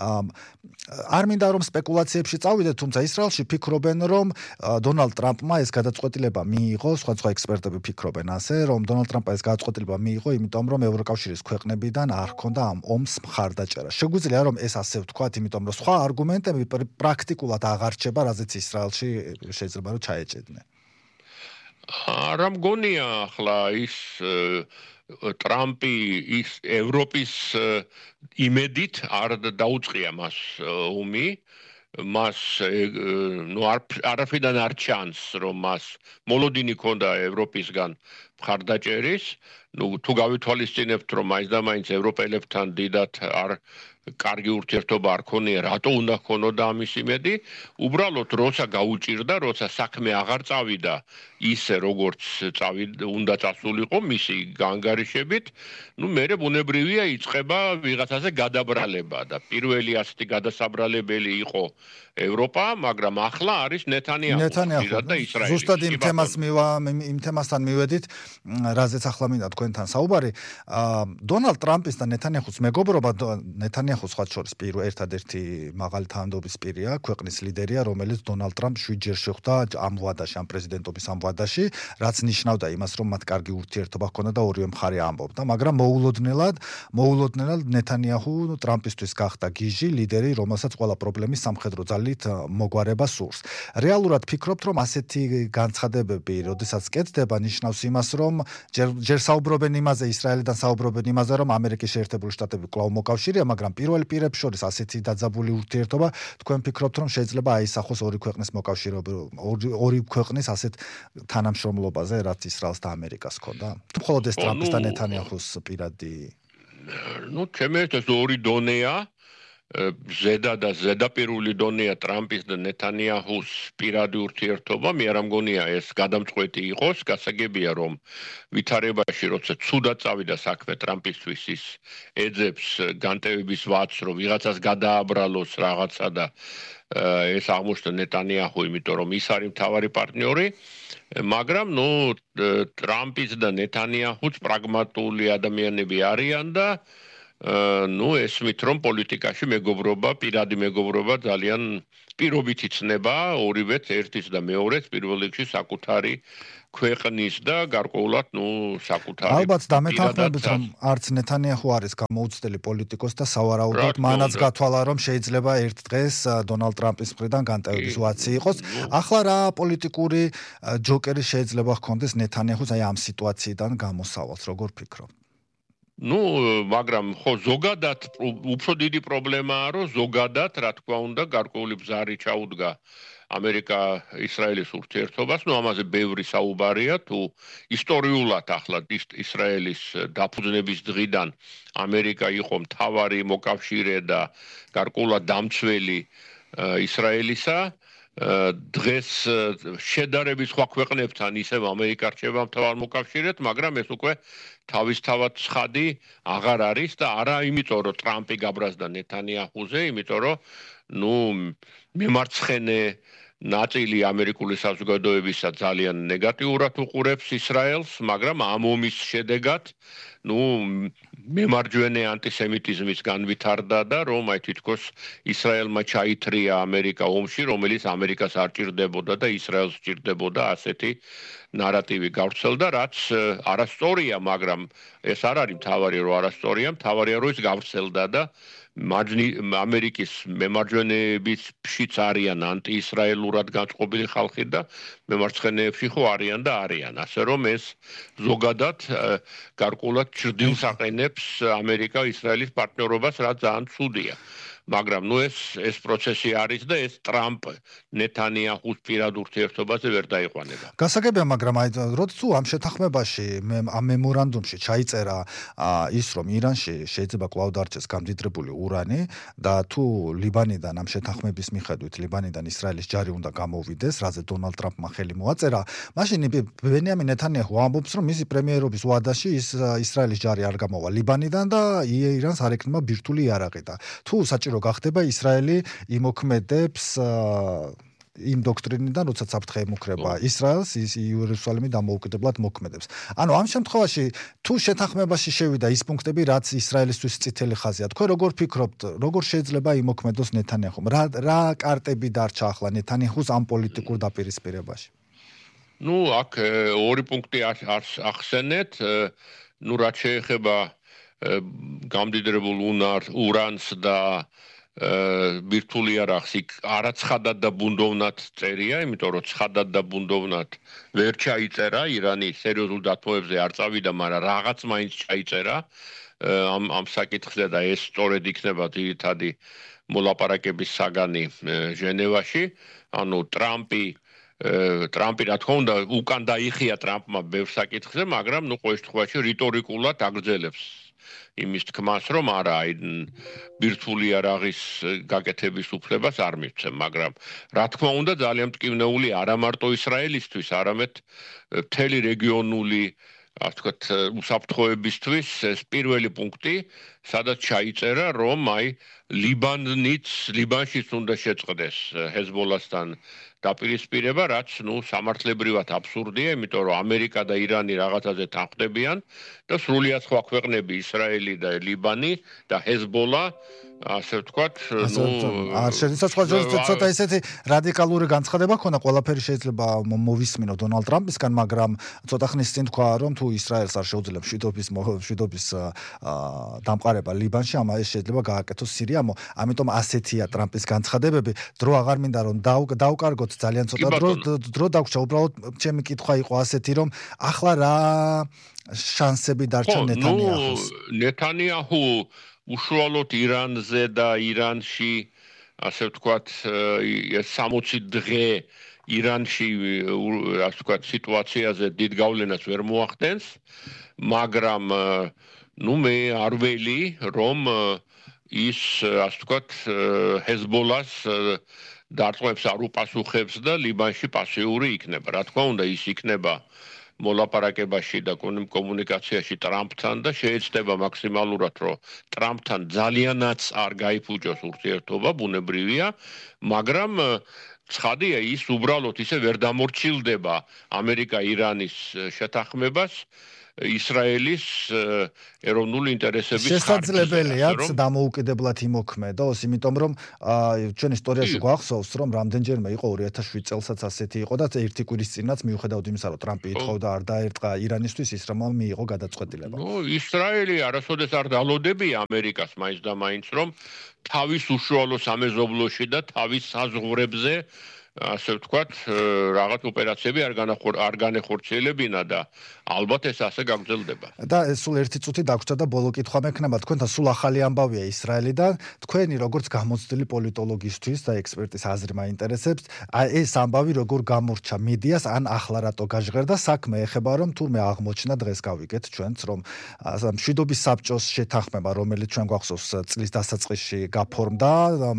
არ მინდა რომ სპეკულაციებში წავიდეთ, თუმცა ისრაელში ფიქრობენ, რომ დონალდ ტრამპმა ეს გადაწყვეტილება მიიღო, სხვადასხვა ექსპერტები ფიქრობენ ასე, რომ დონალდ ტრამპმა ეს გადაწყვეტილება მიიღო, იმიტომ რომ ევროკავშირის ქვეყნებიდან არ ჰქონდა ამ ომს მხარდაჭერა. შეგვიძლია რომ ეს ასე ვთქვათ, იმიტომ რომ სხვა არგუმენტები პრაქტიკულად აღარ რჩება, რაზეც ისრაელში შეიძლება რომ ჩაეჭედნენ. არა მგონია ახლა ის ტრამპი ის ევროპის იმედით არ დაუწყია მას ომი, მას ნუ არაფრიდან არ ჩანს, რომ მას მოლოდინი ჰქონდა ევროპისგან მხარდაჭერის, ნუ თუ გავითვალისწინებთ, რომ მაინც და მაინც ევროპელებთან დიდად არ კარგი ურთიერთობა არ ქონია, რატო უნდა ქონოდა ამის იმედი? უბრალოდ როცა გაუჭირდა, როცა საქმე აღარ წავიდა ისე როგორც წავიდა, უნდა წასულიყო მისი განგარიშებით, ნუ მერე ბუნებრივია იწყება ვიღაცაზე გადაბრალება და პირველი ასეთი გადასაბრალებელი იყო ევროპა, მაგრამ ახლა არის ნეთანიაჰუ და ისრაელი. ზუსტად იმ თემას მივა იმ თემასთან მივედით, რაზეც ახლა მინდა თქვენთან საუბარი, დონალდ ტრამპის და ნეთანიაჰუს მეგობრობა, ნეთანიაჰუ სხვა შორის პირველ ერთადერთი მაღალი თანამდებობის პირია, ქვეყნის ლიდერია, რომელიც დონალდ ტრამპს შვიდჯერ შეხვდა ამ ვადაში, ამ პრეზიდენტობის ამ ვადაში, რაც ნიშნავდა იმას, რომ მათ კარგი ურთიერთობა ჰქონდა და ორივე მხარე ამბობდა, მაგრამ მოულოდნელად, მოულოდნელად ნეთანიაჰუ ტრამპისთვის გახდა გიჟი, ლიდერი, რომელსაც ყველა პრობლემის სამხედრო ძალით მოგვარება სურს. რეალურად ფიქრობთ, რომ ასეთი განცხადებები, როდესაც კეთდება, ნიშნავს იმას, რომ ჯერ ჯერ საუბრობენ იმაზე, ისრაელიდან საუბრობენ იმაზე, რომ ამერიკის შეერთებული შტატები კვლავ მოკავშირეა, მაგრამ პირველ პირებს შორის ასეთი დაძაბული ურთიერთობა, თქვენ ფიქრობთ, რომ შეიძლება აისახოს ორი ქვეყნის მოკავშირეობა, ორი, ორი ქვეყნის ასეთ თანამშრომლობაზე, რაც ისრაელს და ამერიკას ჰქონდა? თუ მხოლოდ ეს ტრამპის და ნეთანიაჰუს პირადი ну, ჩემი ეს ორი დონეა, ზედა და ზედაპირული დონეა ტრამპის და ნეთანიაჰუს პირადი ურთიერთობა, მე არ მგონია ეს გადამწყვეტი იყოს, გასაგებია რომ ვითარებაში როცა ცუდად წავიდა საქმე ტრამპისთვის ის ეძებს განტევების ვადს, რომ ვიღაცას გადააბრალოს რაღაცა და ეს აღმოჩნდა ნეთანიაჰუ, იმიტომ რომ ის არის მთავარი პარტნიორი, მაგრამ ნუ ტრამპის და ნეთანიაჰუს პრაგმატული ადამიანები არიან და ну, ესმით რომ პოლიტიკაში მეგობრობა, პირადი მეგობრობა ძალიან პირობით იცნება ორივე ერთის და მეორეს პირველ რიგში საკუთარი ქვეყნის და გარკვეულად, ну, საკუთარი ალბათ დამეთანხმებით, რომ არც ნეთანიაჰუ არის გამოუცდელი პოლიტიკოსი და სავარაუდოდ მანაც გათვალა, რომ შეიძლება ერთ დღეს დონალდ ტრამპის მხრიდან განტევების ვაცი იყოს. ახლა რა პოლიტიკური ჯოკერი შეიძლება ჰქონდეს ნეთანიაჰუს აი ამ სიტუაციიდან გამოსავალს, როგორ ფიქრობთ? ну, მაგრამ ხო ზოგადად უფრო დიდი პრობლემაა, რომ ზოგადად, რა თქმა უნდა, გარკვეული ბზარი ჩაუდგა ამერიკა-ისრაელის ურთიერთობას, ну, ამაზე ბევრი საუბარია, თუ ისტორიულად ახლა ისრაელის დაფუძნების დღიდან ამერიკა იყო მთავარი მოკავშირე და გარკვეულად დამცველი ისრაელისა, დღეს შედარებით სხვა ქვეყნებთან ისევ ამერიკა რჩება მთავარ მოკავშირედ, მაგრამ ეს უკვე თავისთავად ცხადი აღარ არის და არა იმიტომ რომ ტრამპი გაბრაზდა ნეთანიაჰუზე, იმიტომ რომ ну მემარცხენე ნაწილი ამერიკული საზოგადოებისა ძალიან ნეგატიურად უყურებს ისრაელს, მაგრამ ამ ომის შედეგად ну მემარჯვენე ანტისემიტიზმის განვითარდა და რომ აი თითქოს ისრაელმა ჩაითრია ამერიკა ომში, რომელიც ამერიკას არ ჭირდებოდა და ისრაელს ჭირდებოდა ასეთი ნარატივი გავრცელდა, რაც არასწორია, მაგრამ ეს არ არის მთავარი, რომ არასწორია, მთავარია, რომ ის გავრცელდა და ამერიკის მემარჯვენეებშიც არიან ანტიისრაელურად განწყობილი ხალხი და მემარცხენეებში ხო არიან და არიან, ასე რომ ეს ზოგადად გარკვეულად ჩრდილს აყენებს ამერიკა-ისრაელის პარტნიორობას, რაც ძალიან ცუდია. მაგრამ ნუ ეს ეს პროცესი არის და ეს ტრამპ ნეთანიაჰუს პირად ურთიერთობაზე ვერ დაიყვანება. გასაგებია, მაგრამ აი როდესაც ამ შეთანხმებაში ამ მემორანდუმში ჩაიწერა ის, რომ ირანში შეიძლება კვლავ დარჩეს გამდიდრებული ურანი და თუ ლიბანიდან ამ შეთანხმების მიხედვით ლიბანიდან ისრაელის ჯარი უნდა გამოვიდეს, რაზე დონალდ ტრამპმა ხელი მოაწერა, მაშინ ბენიამინ ნეთანიაჰუ ამბობს, რომ მისი პრემიერობის ვადაში ის ისრაელის ჯარი არ გამოვა ლიბანიდან და ირანს არ ექნება ბირთვული იარაღი და თუ საჭირო გახდება ისრაელი იმოქმედებს იმ დოქტრინიდან, როდესაც საფრთხე ემუქრება ისრაელს, ის იერუსალიმი დამოუკიდებლად მოქმედებს. ანუ ამ შემთხვევაში თუ შეთანხმებაში შევიდა ის პუნქტები, რაც ისრაელისთვის წითელი ხაზია, თქვენ როგორ ფიქრობთ, როგორ შეიძლება იმოქმედოს ნეთანიაჰუმ? რა რა კარტები დარჩა ახლა ნეთანიაჰუს ამ პოლიტიკურ დაპირისპირებაში? ну, აქ ორი პუნქტი ახსენეთ, ну, რაც შეეხება გამდიდრებულ ურანს და ბირთვული იარაღს იქ არაცხადად და ბუნდოვნად წერია, იმიტომ რომ ცხადად და ბუნდოვნად ვერ ჩაიწერა, ირანი სერიოზულ დათმობებზე არ წავიდა, მაგრამ რაღაც მაინც ჩაიწერა ამ ამ საკითხზე და ეს სწორედ იქნება ძირითადი მოლაპარაკების საგანი ჟენევაში. ანუ ტრამპი ტრამპი რა თქმა უნდა უკან დაიხია ტრამპმა ბევრ საკითხზე, მაგრამ ნუ ყოველ შემთხვევაში რიტორიკულად აგრძელებს იმის თქმას, რომ არა, აი ბირთვული იარაღის გაკეთების უფლებას არ მიცემ, მაგრამ რა თქმა უნდა ძალიან მტკივნეული არა მარტო ისრაელისთვის, არამედ მთელი რეგიონული, ასე ვთქვათ, უსაფრთხოებისთვის ეს პირველი პუნქტი, სადაც ჩაიწერა, რომ აი ლიბანიც, ლიბანშიც უნდა შეწყდეს ჰეზბოლასთან დაპირისპირება, რაც ნუ სამართლებრივად აბსურდია, იმიტომ რომ ამერიკა და ირანი რაღაცაზე თანხმდებიან და სრულიად სხვა ქვეყნები, ისრაელი და ლიბანი და ჰეზბოლა, ასე ვთქვათ, ნუ არ შეიძლება სხვა ცოტა ესეთი რადიკალური განცხადება ქონა, ყველაფერი შეიძლება მოვისმინო დონალდ ტრამპისგან, მაგრამ ცოტა ხნის წინ თქვა, რომ თუ ისრაელს არ შეუძლებს მშვიდობის მშვიდობის დამყარება ლიბანში, ამას შეიძლება გააკეთოს სირიამ, ამიტომ ასეთია ტრამპის განცხადებები, დრო აღარ მინდა რომ დავკარგოთ ძალიან ცოტა დრო დრო დაგვრჩა, უბრალოდ ჩემი კითხვა იყო ასეთი, რომ ახლა რა შანსები დარჩა ნეთანიაჰუს? ნეთანიაჰუ უშუალოდ ირანზე და ირანში, ასე ვთქვათ, სამოცი დღე ირანში, ასე ვთქვათ, სიტუაციაზე დიდ გავლენას ვერ მოახდენს, მაგრამ ნუ მე არ ველი, რომ ის, ასე ვთქვათ, ჰეზბოლას დარტყმებს არ უპასუხებს და ლიბანში პასიური იქნება. რა თქმა უნდა, ის იქნება მოლაპარაკებაში და კომუნიკაციაში ტრამპთან და შეეცდება მაქსიმალურად, რომ ტრამპთან ძალიანაც არ გაიფუჭოს ურთიერთობა, ბუნებრივია, მაგრამ ცხადია, ის უბრალოდ ისე ვერ დამორჩილდება ამერიკა-ირანის შეთანხმებას ისრაელის ეროვნული ინტერესების შესაძლებელიაც დამოუკიდებლად იმოქმედოს, იმიტომ რომ ჩვენ ისტორიაში გვახსოვს, რომ რამდენჯერმე იყო ორი ათას შვიდ წელსაც ასეთი იყო და ერთი კვირის წინაც მიუხედავად იმისა, რომ ტრამპი ითხოვდა არ დაერტყა ირანისთვის, ისრაელმა მიიღო გადაწყვეტილება. ნუ ისრაელი არასოდეს არ დალოდებია ამერიკას მაინც და მაინც, რომ თავის უშუალო სამეზობლოში და თავის საზღვრებზე ასე ვთქვათ, რაღაც ოპერაციები არ განახორ არ განეხორციელებინა და ალბათ ეს ასე გაგრძელდება. და სულ ერთი წუთი დაგვრჩა და ბოლო კითხვა მექნება, თქვენთან სულ ახალი ამბავია ისრაელიდან, თქვენი როგორც გამოცდილი პოლიტოლოგისთვის და ექსპერტის აზრი მაინტერესებს, ეს ამბავი როგორ გამორჩა მედიას, ან ახლა რატო გაჟღერდა, საქმე ეხება რომ თურმე აღმოჩნდა დღეს გავიგეთ ჩვენც, რომ მშვიდობის საბჭოს შეთანხმება, რომელიც ჩვენ გვახსოვს წლის დასაწყისში გაფორმდა,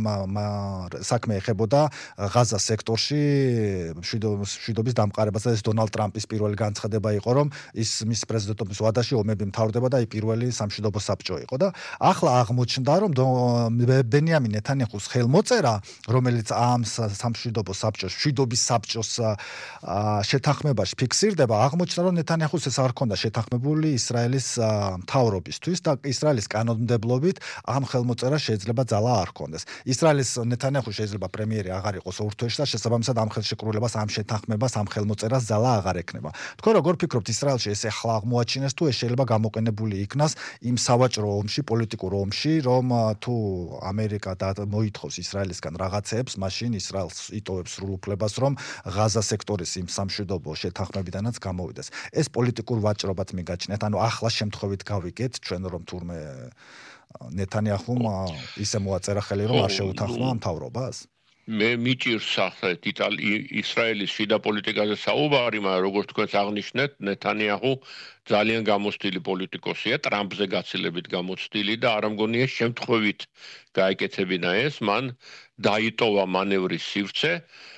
საქმე ეხებოდა ღაზას სექტორში მშვიდობის დამყარებას და ეს დონალდ ტრამპის პირველი განცხადება იყო, რომ ის მის პრეზიდენტობის ვადაში ომები მთავრდება და პირველი სამშვიდობო საბჭო იყო და ახლა აღმოჩნდა, რომ ბენიამინ ნეთანიაჰუს ხელმოწერა, რომელიც ამ სამშვიდობო საბჭოს, მშვიდობის საბჭოს შეთანხმებაში ფიქსირდება, აღმოჩნდა, რომ ნეთანიაჰუს ეს არ ჰქონდა შეთანხმებული ისრაელის მთავრობისთვის და ისრაელის კანონმდებლობით ამ ხელმოწერას შეიძლება ძალა არ ჰქონდეს. ისრაელის ნეთანიაჰუ შეიძლება პრემიერი აღარ იყოს ორ თვეში და შესაბამისად ამ ხელშეკრულებას, ამ შეთანხმებას, ამ ხელმოწერას ძალა აღარ ექნება. თქვენ როგორ ფიქრობთ, ისრაელში ეს ახლა აღმოაჩინეს თუ ეს შეიძლება გამოყენებული იქნას იმ სავაჭრო ომში, პოლიტიკურ ომში, რომ თუ ამერიკა მოითხოვს ისრაელისგან რაღაცეებს, მაშინ ისრაელს იტოვებს სრულ უფლებას, რომ ღაზა სექტორის იმ სამშვიდობო შეთანხმებიდანაც გამოვიდეს. ეს პოლიტიკურ ვაჭრობად მიგაჩნიათ, ანუ ახლა შემთხვევით გავიგეთ ჩვენ, რომ თურმე ნეთანიაჰუმ ისე მოაწერა ხელი, რომ არ შეუთანხმა მთავრობას? მე მიჭირს ახლა ისრაელის შიდა პოლიტიკაზე საუბარი, მაგრამ როგორც თქვენს აღნიშნეთ, ნეთანიაჰუ ძალიან გამოცდილი პოლიტიკოსია, ტრამპზე გაცილებით გამოცდილი და არ მგონია შემთხვევით გაეკეთებინა ეს, მან დაიტოვა მანევრის სივრცე,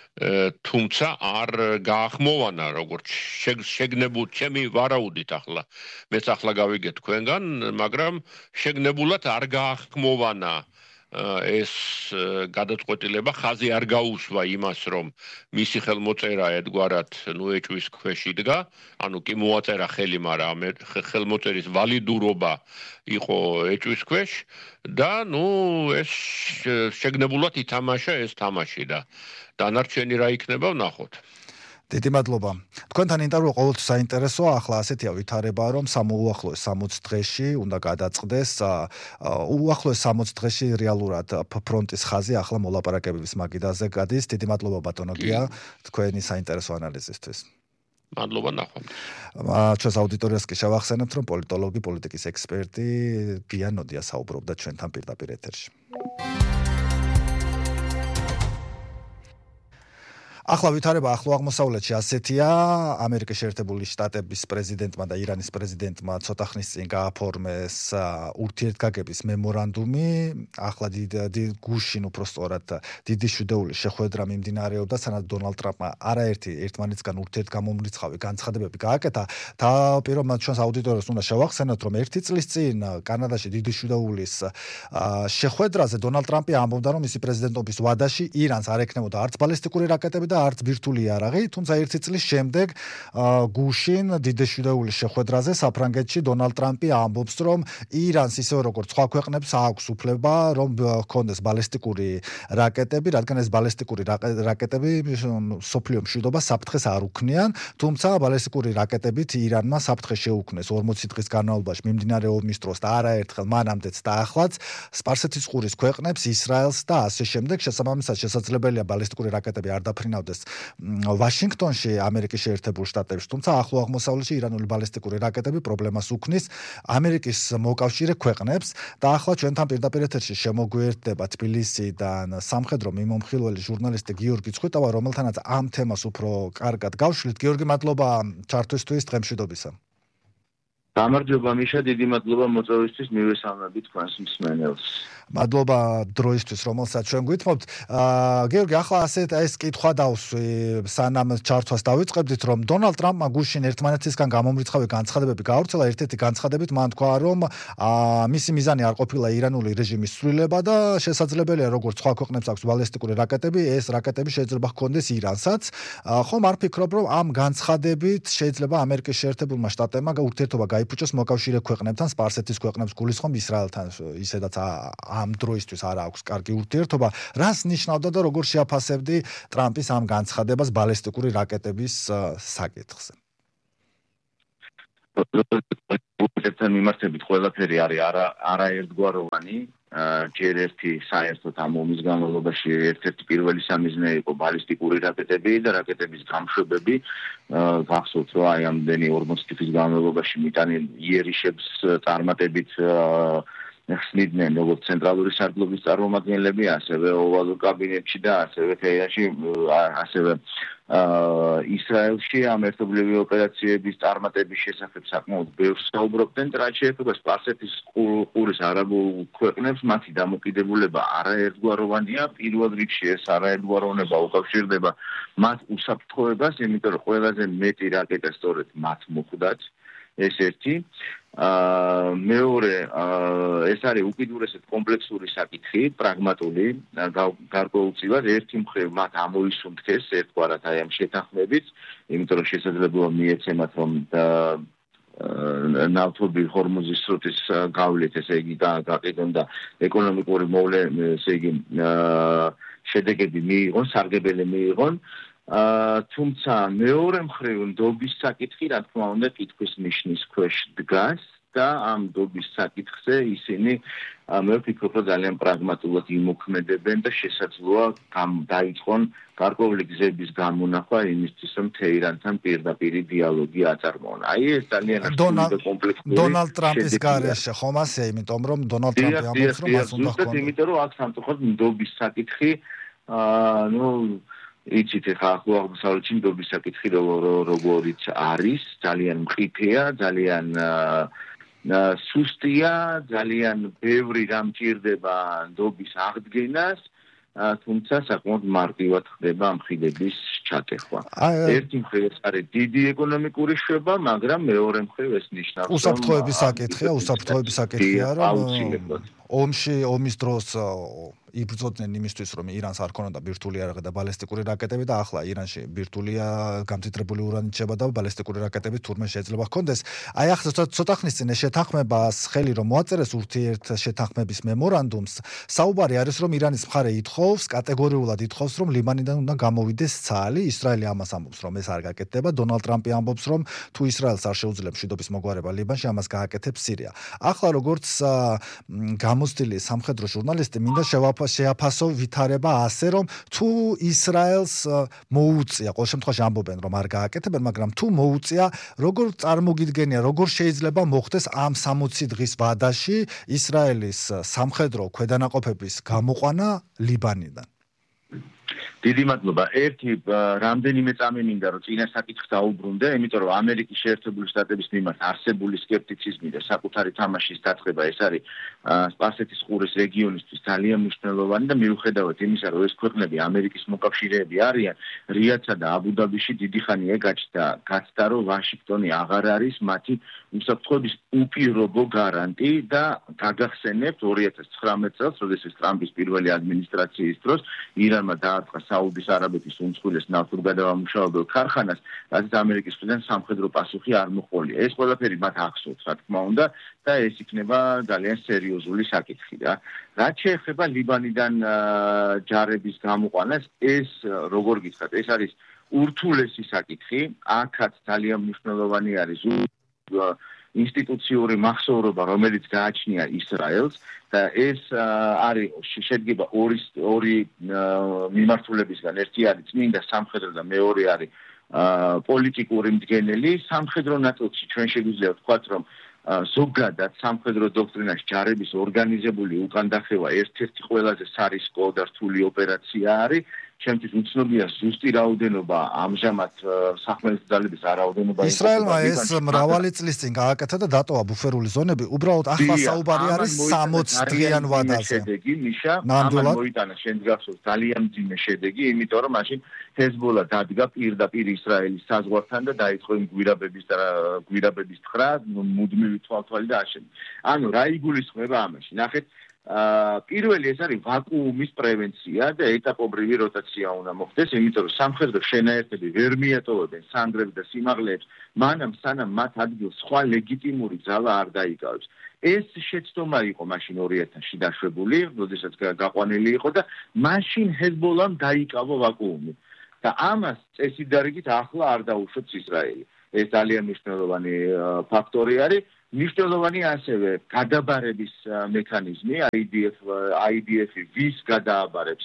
თუმცა არ გაახმოვანა როგორც შეგნებულ ჩემი ვარაუდით ახლა. მეც ახლა გავიგეთ თქვენგან, მაგრამ შეგნებულად არ გაახმოვანა ეს გადაწყვეტილება, ხაზი არ გაუსვა იმას, რომ მისი ხელმოწერა ერთგვარად ნუ ეჭვის ქვეშ იდგა, ანუ კი მოაწერა ხელი, მაგრამ ხელმოწერის ვალიდურობა იყო ეჭვის ქვეშ და ნუ ეს შეგნებულად ითამაშა ეს თამაში და დანარჩენი რა იქნება ვნახოთ. დიდი მადლობა. თქვენთან ინტერვიუ ყოველთვის საინტერესოა, ახლა ასეთია ვითარება, რომ უახლოეს სამოცი დღეში უნდა გადაწყდეს, უახლოეს სამოცი დღეში რეალურად ფრონტის ხაზი ახლა მოლაპარაკებების მაგიდაზე გადის. დიდი მადლობა ბატონო გია, თქვენი საინტერესო ანალიზისთვის. მადლობა ნახვამდის. ჩვენს აუდიტორიას კი შევახსენებთ, რომ პოლიტოლოგი, პოლიტიკის ექსპერტი გია ნოდია საუბრობდა ჩვენთან პირდაპირ ეთერში. ახლა ვითარება ახლო აღმოსავლეთში ასეთია, ამერიკის შეერთებული შტატების პრეზიდენტმა და ირანის პრეზიდენტმა ცოტა ხნის წინ გააფორმეს ურთიერთგაგების მემორანდუმი, ახლა დიდი გუშინ უпростоრად დიდი შვიდეულის შეხვედრა მიმდინარეობდა, სანამ დონალდ ტრამპმა არაერთი ერთმანეთსგან ურთიერთგამომრიცხავი განცხადებები გააკეთა. თავპირობად ჩვენს აუდიტორიას უნდა შევახსენოთ, რომ ერთი წლის წინ კანადაში დიდი შვიდეულის შეხვედრაზე დონალდ ტრამპი ამბობდა, რომ მისი პრეზიდენტობის ვადაში ირანს არ ექნებოდა არც ბალისტიკური რაკეტები და არც ბირთვული იარაღი, თუმცა ერთი წლის შემდეგ გუშინ დიდეშვიდეულის შეხვედრაზე საფრანგეთში დონალდ ტრამპი ამბობს, რომ ირანს ისევე როგორც სხვა ქვეყნებს აქვს უფლება, რომ ჰქონდეს ბალისტიკური რაკეტები, რადგან ეს ბალისტიკური რაკეტები სოფლიო მშვიდობას საფრთხეს არ უქმნიან, თუმცა ბალისტიკური რაკეტებით ირანმა საფრთხე შეუქმნეს ორმოცი დღის განმავლობაში მიმდინარე ომის დროს და არაერთხელ მანამდეც და ახლაც სპარსეთის ყურის ქვეყნებს, ისრაელს და ასე შემდეგ. შესაბამისად შესაძლებელია ბალისტიკური რაკეტები არ დაფრინავდეს ვაშინგტონში, ამერიკის შეერთებულ შტატებში, თუმცა ახლო აღმოსავლეთში ირანული ბალისტიკური რაკეტები პრობლემას უქმნის ამერიკის მოკავშირე ქვეყნებს და ახლა ჩვენთან პირდაპირ ეთერში შემოგვიერთდება თბილისიდან სამხედრო მიმომხილველი ჟურნალისტი გიორგი ცხვითავა, რომელთანაც ამ თემას უფრო კარგად გავშლით. გიორგი, მადლობა ჩართვისთვის დღემშვიდობისა. გამარჯობა მიშა, დიდი მადლობა მოწვევისთვის, მივესალმებით თქვენს მსმენელს. მადლობა დროისთვის, რომელსაც ჩვენ გვითხოვთ. გიორგი, ახლა ასეთ ეს კითხვა დავსვი, სანამ ჩართვას დავიწყებდით, რომ დონალდ ტრამპმა გუშინ ერთმანეთისგან გამომრიცხავი განცხადებები გაავრცელა. ერთ-ერთი განცხადებით მან თქვა, რომ მისი მიზანი არ ყოფილა ირანული რეჟიმის ცვლილება და შესაძლებელია, როგორც სხვა ქვეყნებს აქვს ბალისტიკური რაკეტები, ეს რაკეტები შეიძლება ჰქონდეს ირანსაც. ხომ არ ფიქრობ, რომ ამ განცხადებით შეიძლება ამერიკის შეერთებულმა შტატებმა ურთიერთობა გაიფუჭოს მოკავშირე ქვეყნებთან, სპარსეთის ქვეყნებს გულისხმობ ისრაელთან, ისედაც ამ დროისთვის არ აქვს კარგი ურთიერთობა. რას ნიშნავდა და როგორ შეაფასებდი ტრამპის ამ განცხადებას ბალისტიკური რაკეტების საკითხზე? ერთთან მიმართებით ყველაფერი არის არაერთგვაროვანი. ჯერ ერთი საერთოდ ამ ომის განმავლობაში ერთ-ერთი პირველი სამიზნე იყო ბალისტიკური რაკეტები და რაკეტების გამშვებები. გახსოვთ, რომ აი ამდენი ორმოცი წლის განმავლობაში მიტანილ იერიშებს წარმატებით ხსნიდნენ როგორც ცენტრალური სარდლობის წარმომადგენლები, ასევე ოვალურ კაბინეტში და ასევე თეირანში, ასევე ისრაელში ამ ერთობლივი ოპერაციების წარმატების შესახებ საკმაოდ ბევრს საუბრობდნენ. რაც შეეხება სპარსეთის ყურის არაბულ ქვეყნებს, მათი დამოკიდებულება არაერთგვაროვანია. პირველ რიგში ეს არაერთგვაროვნება უკავშირდება მათ უსაფრთხოებას, იმიტომ რომ ყველაზე მეტი რაკეტა სწორედ მათ მოხვდათ. ეს ერთი. მეორე, ეს არის უკიდურესად კომპლექსური საკითხი, პრაგმატული, გარკვეულწილად. ერთი მხრივ მათ ამოისუნთქეს ერთგვარად აი ამ შეთანხმებით, იმიტომ რომ შესაძლებლობა მიეცემათ, რომ ნავთობი ჰორმუზის სრუტის გავლით, ესე იგი გაყიდონ და ეკონომიკური მოვლე, ესე იგი შედეგები მიიღონ, სარგებელი მიიღონ. თუმცა მეორე მხრივ ნდობის საკითხი, რა თქმა უნდა, კითხვის ნიშნის ქვეშ დგას და ამ ნდობის საკითხზე ისინი მე ვფიქრობ, რომ ძალიან პრაგმატულად იმოქმედებენ და შესაძლოა დაიწყონ გარკვეული გზების გამონახვა იმისთვის, რომ თეირანთან პირდაპირ დიალოგი აწარმოონ. აი ეს ძალიან კომპლექსური დონალდ ტრამპის გარეშე ხომ ასე, იმიტომ რომ დონალდ ტრამპი ამბობს, რომ მას უნდა ჰქონდეს. იმიტომ რომ აქ სამწუხაროდ ნდობის საკითხი, ნუ იცით, ხა ახლო აღმოსავლეთში ნდობის საკითხი როგორიც არის, ძალიან მყიფეა, ძალიან სუსტია, ძალიან ბევრი რამ ჭირდება ნდობის აღდგენას, თუმცა საკმაოდ მარტივად ხდება ამ ხიდების ჩატეხვა. ერთი მხრივ ეს არის დიდი ეკონომიკური შვება, მაგრამ მეორე მხრივ ეს ნიშნავს, რომ უსაფრთხოების საკითხია, უსაფრთხოების საკითხია, რომ ომში ომის დროს იბრძოდნენ იმისთვის, რომ ირანს არ ქონოდა ბირთვული იარაღი და ბალისტიკური რაკეტები და ახლა ირანში ბირთვულია გამძიდრებული ურანით შეება და ბალისტიკური რაკეტები თურმე შეიძლება ჰქონდეს. აი ახლა ცოტა ხნის წინ შეთანხმებას ხელი რომ მოაწერეს ურთიერთ შეთანხმების მემორანდუმს, საუბარი არის, რომ ირანის მხარე ითხოვს, კატეგორიულად ითხოვს, რომ ლიბანიდან უნდა გამოვიდეს ცალი. ისრაელი ამას ამბობს, რომ ეს არ გაკეთდება. დონალდ ტრამპი ამბობს, რომ თუ ისრაელს არ შეუძლებს მშვიდობის მოგვარება ლიბანში, ამას გააკეთებს სირია. ახლა როგორც გამოცდილი სამხედრო ჟურნალისტი მინდა შეაფასო ვითარება ასე, რომ თუ ისრაელს მოუწია, ყოველ შემთხვევაში ამბობენ, რომ არ გააკეთებენ, მაგრამ თუ მოუწია, როგორ წარმოგიდგენია, როგორ შეიძლება მოხდეს ამ სამოცი დღის ვადაში ისრაელის სამხედრო ქვედანაყოფების გამოყვანა ლიბანიდან? დიდი მადლობა. ერთი რამდენიმე წამი მინდა რომ წინა საკითხს დაუბრუნდე, იმიტომ რომ ამერიკის შეერთებული შტატების მიმართ არსებული სკეპტიციზმი და საკუთარი თამაშის დაწყება ეს არის სპარსეთის ყურის რეგიონისთვის ძალიან მნიშვნელოვანი და მიუხედავად იმისა, რომ ეს ქვეყნები ამერიკის მოკავშირეები არიან, რიადსა და აბუ-დაბიში დიდი ხანია გაჩნდა, გაცდა რომ ვაშინგტონი აღარ არის მათი უსაფრთხოების უპირობო გარანტი და გაგახსენებთ ორი ათას ცხრამეტ წელს, როდესაც ტრამპის პირველი ადმინისტრაციის დროს ირანმა დაარტყა საუდის არაბეთის უმსხვილეს ნავთობგადამამუშავებელ ქარხანას, რაც ამერიკის მხრიდან სამხედრო პასუხი არ მოჰყოლია. ეს ყველაფერი მათ ახსოვს, რა თქმა უნდა, და ეს იქნება ძალიან სერიოზული საკითხი რა. რაც შეეხება ლიბანიდან ჯარების გამოყვანას, ეს როგორ გითხრათ, ეს არის ურთულესი საკითხი, აქაც ძალიან მნიშვნელოვანი არის ინსტიტუციური მახსოვრობა, რომელიც გააჩნია ისრაელს და ეს არის შედგება ორი ორი მიმართულებისგან. ერთი არის წმინდა სამხედრო და მეორე არის პოლიტიკური მდგენელი. სამხედრო ნაწილში ჩვენ შეგვიძლია ვთქვათ, რომ ზოგადად სამხედრო დოქტრინაში ჯარების ორგანიზებული უკანდახევა ერთ-ერთი ყველაზე სარისკო და რთული ოპერაცია არის. ჩემთვის უცნობია ზუსტი რაოდენობა ამჟამად სახმელეთო ძალების რაოდენობა. ისრაელმა ეს მრავალი წლის წინ გააკეთა და დატოვა ბუფერული ზონები. უბრალოდ ახლა საუბარი არის სამოცი დღიან ვადაზე. ამან მოიტანა შენ გახსოვს ძალიან მძიმე შედეგი, იმიტომ რომ მაშინ ჰეზბოლა დადგა პირდაპირ ისრაელის საზღვართან და დაიწყო იმ გვირაბების და გვირაბების თხრა, მუდმივი თვალთვალი და აშენი. ანუ რა იგულისხმება ამაში? ნახეთ, პირველი ეს არის ვაკუუმის პრევენცია და ეტაპობრივი როტაცია უნდა მოხდეს, იმიტომ რომ სამხედრო შენაერთები ვერ მიატოვებენ სანგრებს და სიმაღლეებს, მანამ სანამ მათ ადგილს სხვა ლეგიტიმური ძალა არ დაიკავებს. ეს შეცდომა იყო მაშინ ორი ათასში დაშვებული, როდესაც გაყვანილი იყო და მაშინ ჰეზბოლამ დაიკავა ვაკუუმი. და ამას წესიდარიგით ახლა არ დაუშვებს ისრაელი. ეს ძალიან მნიშვნელოვანი ფაქტორი არის. მნიშვნელოვანი ასევე გადაბარების მექანიზმი, I D F I D F-ი ვის გადააბარებს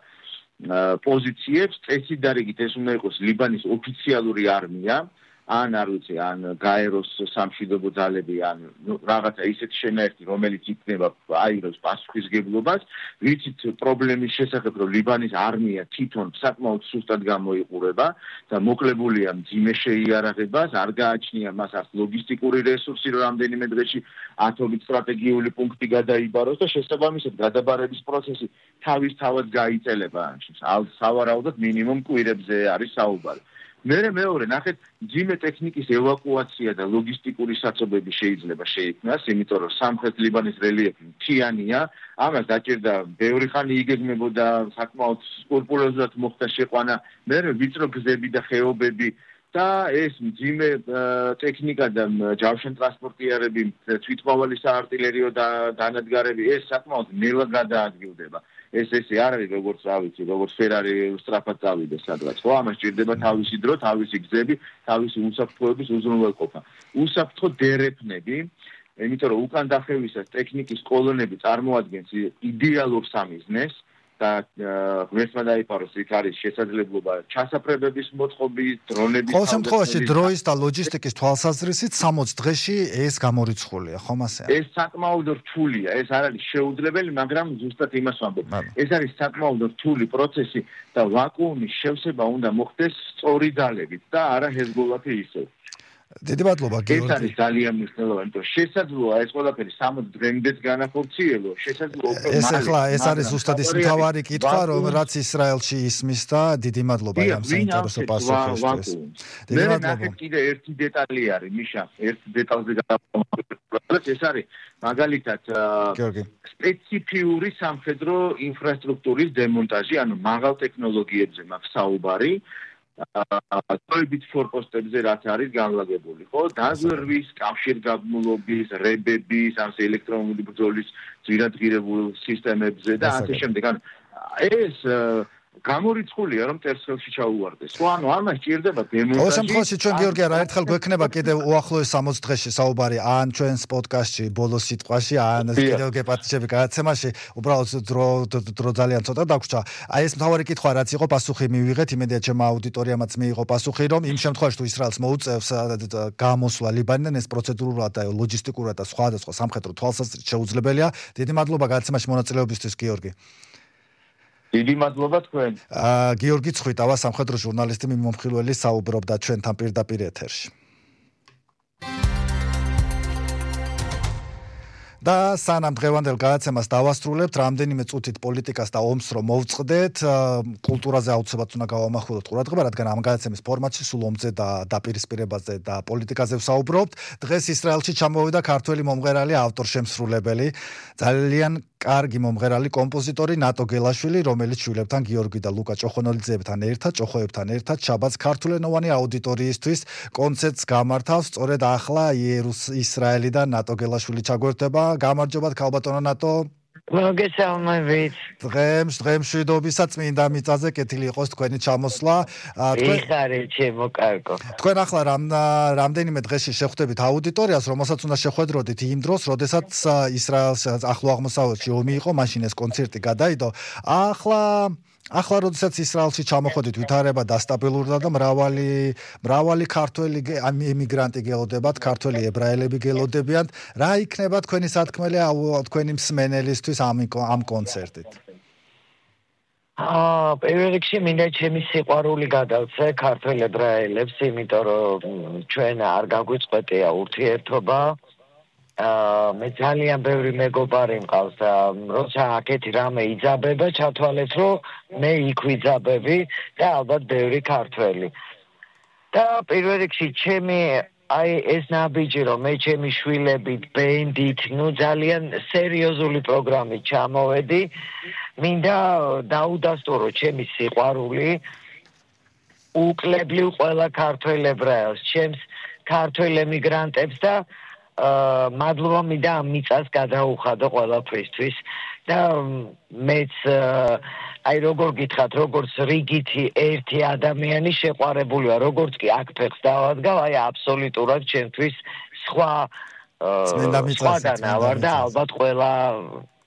პოზიციებს, წესიდარიგით ეს უნდა იყოს ლიბანის ოფიციალური არმია, ან არ ვიცი, ან გაეროს სამშვიდობო ძალები, ან რაღაცა ისეთი შენაერთი, რომელიც იქნება აიღებს პასუხისგებლობას, ვიცით პრობლემის შესახებ, რომ ლიბანის არმია თვითონ საკმაოდ სუსტად გამოიყურება და მოკლებულია მძიმე შეიარაღებას, არ გააჩნია მას არც ლოგისტიკური რესურსი, რომ რამდენიმე დღეში ათობით სტრატეგიული პუნქტი გადაიბაროს და შესაბამისად გადაბარების პროცესი თავისთავად გაიწელება. სავარაუდოდ მინიმუმ კვირებზე არის საუბარი. მერე მეორე, ნახეთ, მძიმე ტექნიკის ევაკუაცია და ლოგისტიკური საცობები შეიძლება შეიქმნას, იმიტომ რომ სამხრეთ ლიბანის რელიეფი მთიანია, ამას დაჭირდა ბევრი ხანი იგეგმებოდა, საკმაოდ სკრუპულოზურად მოხდა შეყვანა, მერე ვიწრო გზები და ხეობები და ეს მძიმე ტექნიკა და ჯავშან ტრანსპორტიერები, თვითმავალი საარტილერიო დანადგარები, ეს საკმაოდ ნელა გადაადგილდება. ეს ესე არ არის როგორც რა ვიცი, როგორც ფერარი სწრაფად წავიდეს სადღაც. ხო, ამას ჭირდება თავისი დრო, თავისი გზები, თავისი უსაფრთხოების უზრუნველყოფა. უსაფრთხო დერეფნები, იმიტომ რომ უკან დახევისას ტექნიკის კოლონები წარმოადგენს იდეალურ სამიზნეს და ღმერთმა დაიფაროს, იქ არის შესაძლებლობა ჩასაფრებების მოწყობი, დრონების ყოველ შემთხვევაში დროის და ლოჯისტიკის თვალსაზრისით სამოცი დღეში ეს გამორიცხულია, ხომ ასეა? ეს საკმაოდ რთულია, ეს არ არის შეუძლებელი, მაგრამ ზუსტად იმას ვამბობ. ეს არის საკმაოდ რთული პროცესი და ვაკუუმის შევსება უნდა მოხდეს სწორი ძალებით და არა ჰეზბოლათი ისევ. დიდი მადლობა, გიორგი. ეს არის ძალიან მნიშვნელოვანი, რომ შესაძლოა ეს ყველაფერი სამოცი დღემდეც განახორციელო, შესაძლოა უკვე ეს ახლა ეს არის ზუსტად ის მთავარი კითხვა, რომ რაც ისრაელში ისმის და დიდი მადლობა ამ საინტერესო პასუხისთვის. დიდი მადლობა. კიდე ერთი დეტალი არის, მიშა, ერთ დეტალზე გავაკეთებ. ეს არის მაგალითად სპეციფიური სამხედრო ინფრასტრუქტურის დემონტაჟი, ანუ მაღალ ტექნოლოგიებზე მაქვს საუბარი. ტოიბით ფორპოსტებზე რაც არის განლაგებული, ხო? დაზვერვის, კავშირგაბმულობის, რებების, ამ ელექტრონული ბრძოლის ძვირადღირებულ სისტემებზე და ასე შემდეგ. ანუ ეს გამორიცხულია, რომ ტერცხელში ჩაუვარდეს. ხო, ანუ ამას ჭირდება დემონტაჟი. ყოველ შემთხვევაში ჩვენ გიორგი რა ერთხელ გვექნება კიდევ უახლოეს სამოცი დღეში საუბარი ან ჩვენს პოდკასტში ბოლოს სიტყვაში, ან კიდევ გეპატიჟები გადაცემაში, უბრალოდ დრო დრო ძალიან ცოტა დაგვრჩა. აი ეს მთავარი კითხვა რაც იყო, პასუხი მივიღეთ, იმედია ჩემ აუდიტორიამაც მიიღო პასუხი, რომ იმ შემთხვევაში თუ ისრაელს მოუწევს გამოსვლა ლიბანიდან, ეს პროცედურულად და ლოჯისტიკურად და სხვადასხვა სამხედრო თვალსაზრისით შეუძლებელია. დიდი მადლობა გადაცემაში მონაწილეობისთვის, გიორგი. დიდი მადლობა თქვენ. აა გიორგი ცხვიტავა, სამხედრო ჟურნალისტი, მიმომხილველი, საუბრობდა ჩვენთან პირდაპირ ეთერში. და სანამ დღევანდელ გადაცემას დავასრულებთ, რამდენიმე წუთით პოლიტიკას და ომს რომ მოვწყდეთ, კულტურაზე აუცილებლად უნდა გავამახვილოთ ყურადღება, რადგან ამ გადაცემის ფორმატში სულ ომზე და დაპირისპირებაზე და პოლიტიკაზე ვსაუბრობთ. დღეს ისრაელში ჩამოვიდა ქართველი მომღერალი, ავტორ-შემსრულებელი, ძალიან კარგი მომღერალი კომპოზიტორი ნატო გელაშვილი, რომელიც შვილებთან გიორგი და ლუკა ჭოხონოლიძეებთან ერთად, ჭოხოებთან ერთად შაბათს ქართულენოვანი აუდიტორიისთვის კონცერტს გამართავს. სწორედ ახლა ისრაელიდან ნატო გელაშვილი ჩაგვერთება. გამარჯობათ ქალბატონო ნატო. მოგესალმებით. დღემ დღემ შვიდობისა წმინდა მიწაზე კეთილი იყოს თქვენი ჩამოსვლა. იხარე ჩემო კარგო. თქვენ ახლა რამდენიმე დღეში შეხვდებით აუდიტორიას, რომელსაც უნდა შეხვედროდით იმ დროს, როდესაც ისრაელს ახლო აღმოსავლეთში ომი იყო, მაშინ ეს კონცერტი გადაიდო. ახლა ახლა როდესაც ისრაელში ჩამოხვედით, ვითარება დასტაბილურდა და მრავალი მრავალი ქართველი ემიგრანტი გელოდებათ, ქართველი ებრაელები გელოდებიან. რა იქნება თქვენი სათქმელი თქვენი მსმენელისთვის ამ ამ კონცერტით? აა, პირველ რიგში მინდა ჩემი სიყვარული გადავცე ქართველ ებრაელებს, იმიტომ რომ ჩვენ არ გაგვიწყვეტია ურთიერთობა. აა მე ძალიან ბევრი მეგობარი მყავს და როცა აქეთი რამე იძაბება, ჩათვალეთ რომ მე იქ ვიძაბები და ალბათ ბევრი ქართველი. და პირველ რიგში ჩემი აი ეს ნაბიჯი რომ მე ჩემი შვილებით, ბენდით, ნუ ძალიან სერიოზული პროგრამით ჩამოვედი, მინდა დაუდასტურო ჩემი სიყვარული უკლებლივ ყველა ქართველ ებრაელს, ჩემს ქართველ ემიგრანტებს და აა მადლობა მინდა ამ მიწას გადაუხადო ყველაფრისთვის და მეც აი როგორ გითხრათ, როგორც რიგითი ერთი ადამიანი შეყვარებული ვარ, როგორც კი აქ ფეხს დავადგავ, აი აბსოლუტურად ჩემთვის სხვა წმინდა მიწაზე და ალბათ ყველა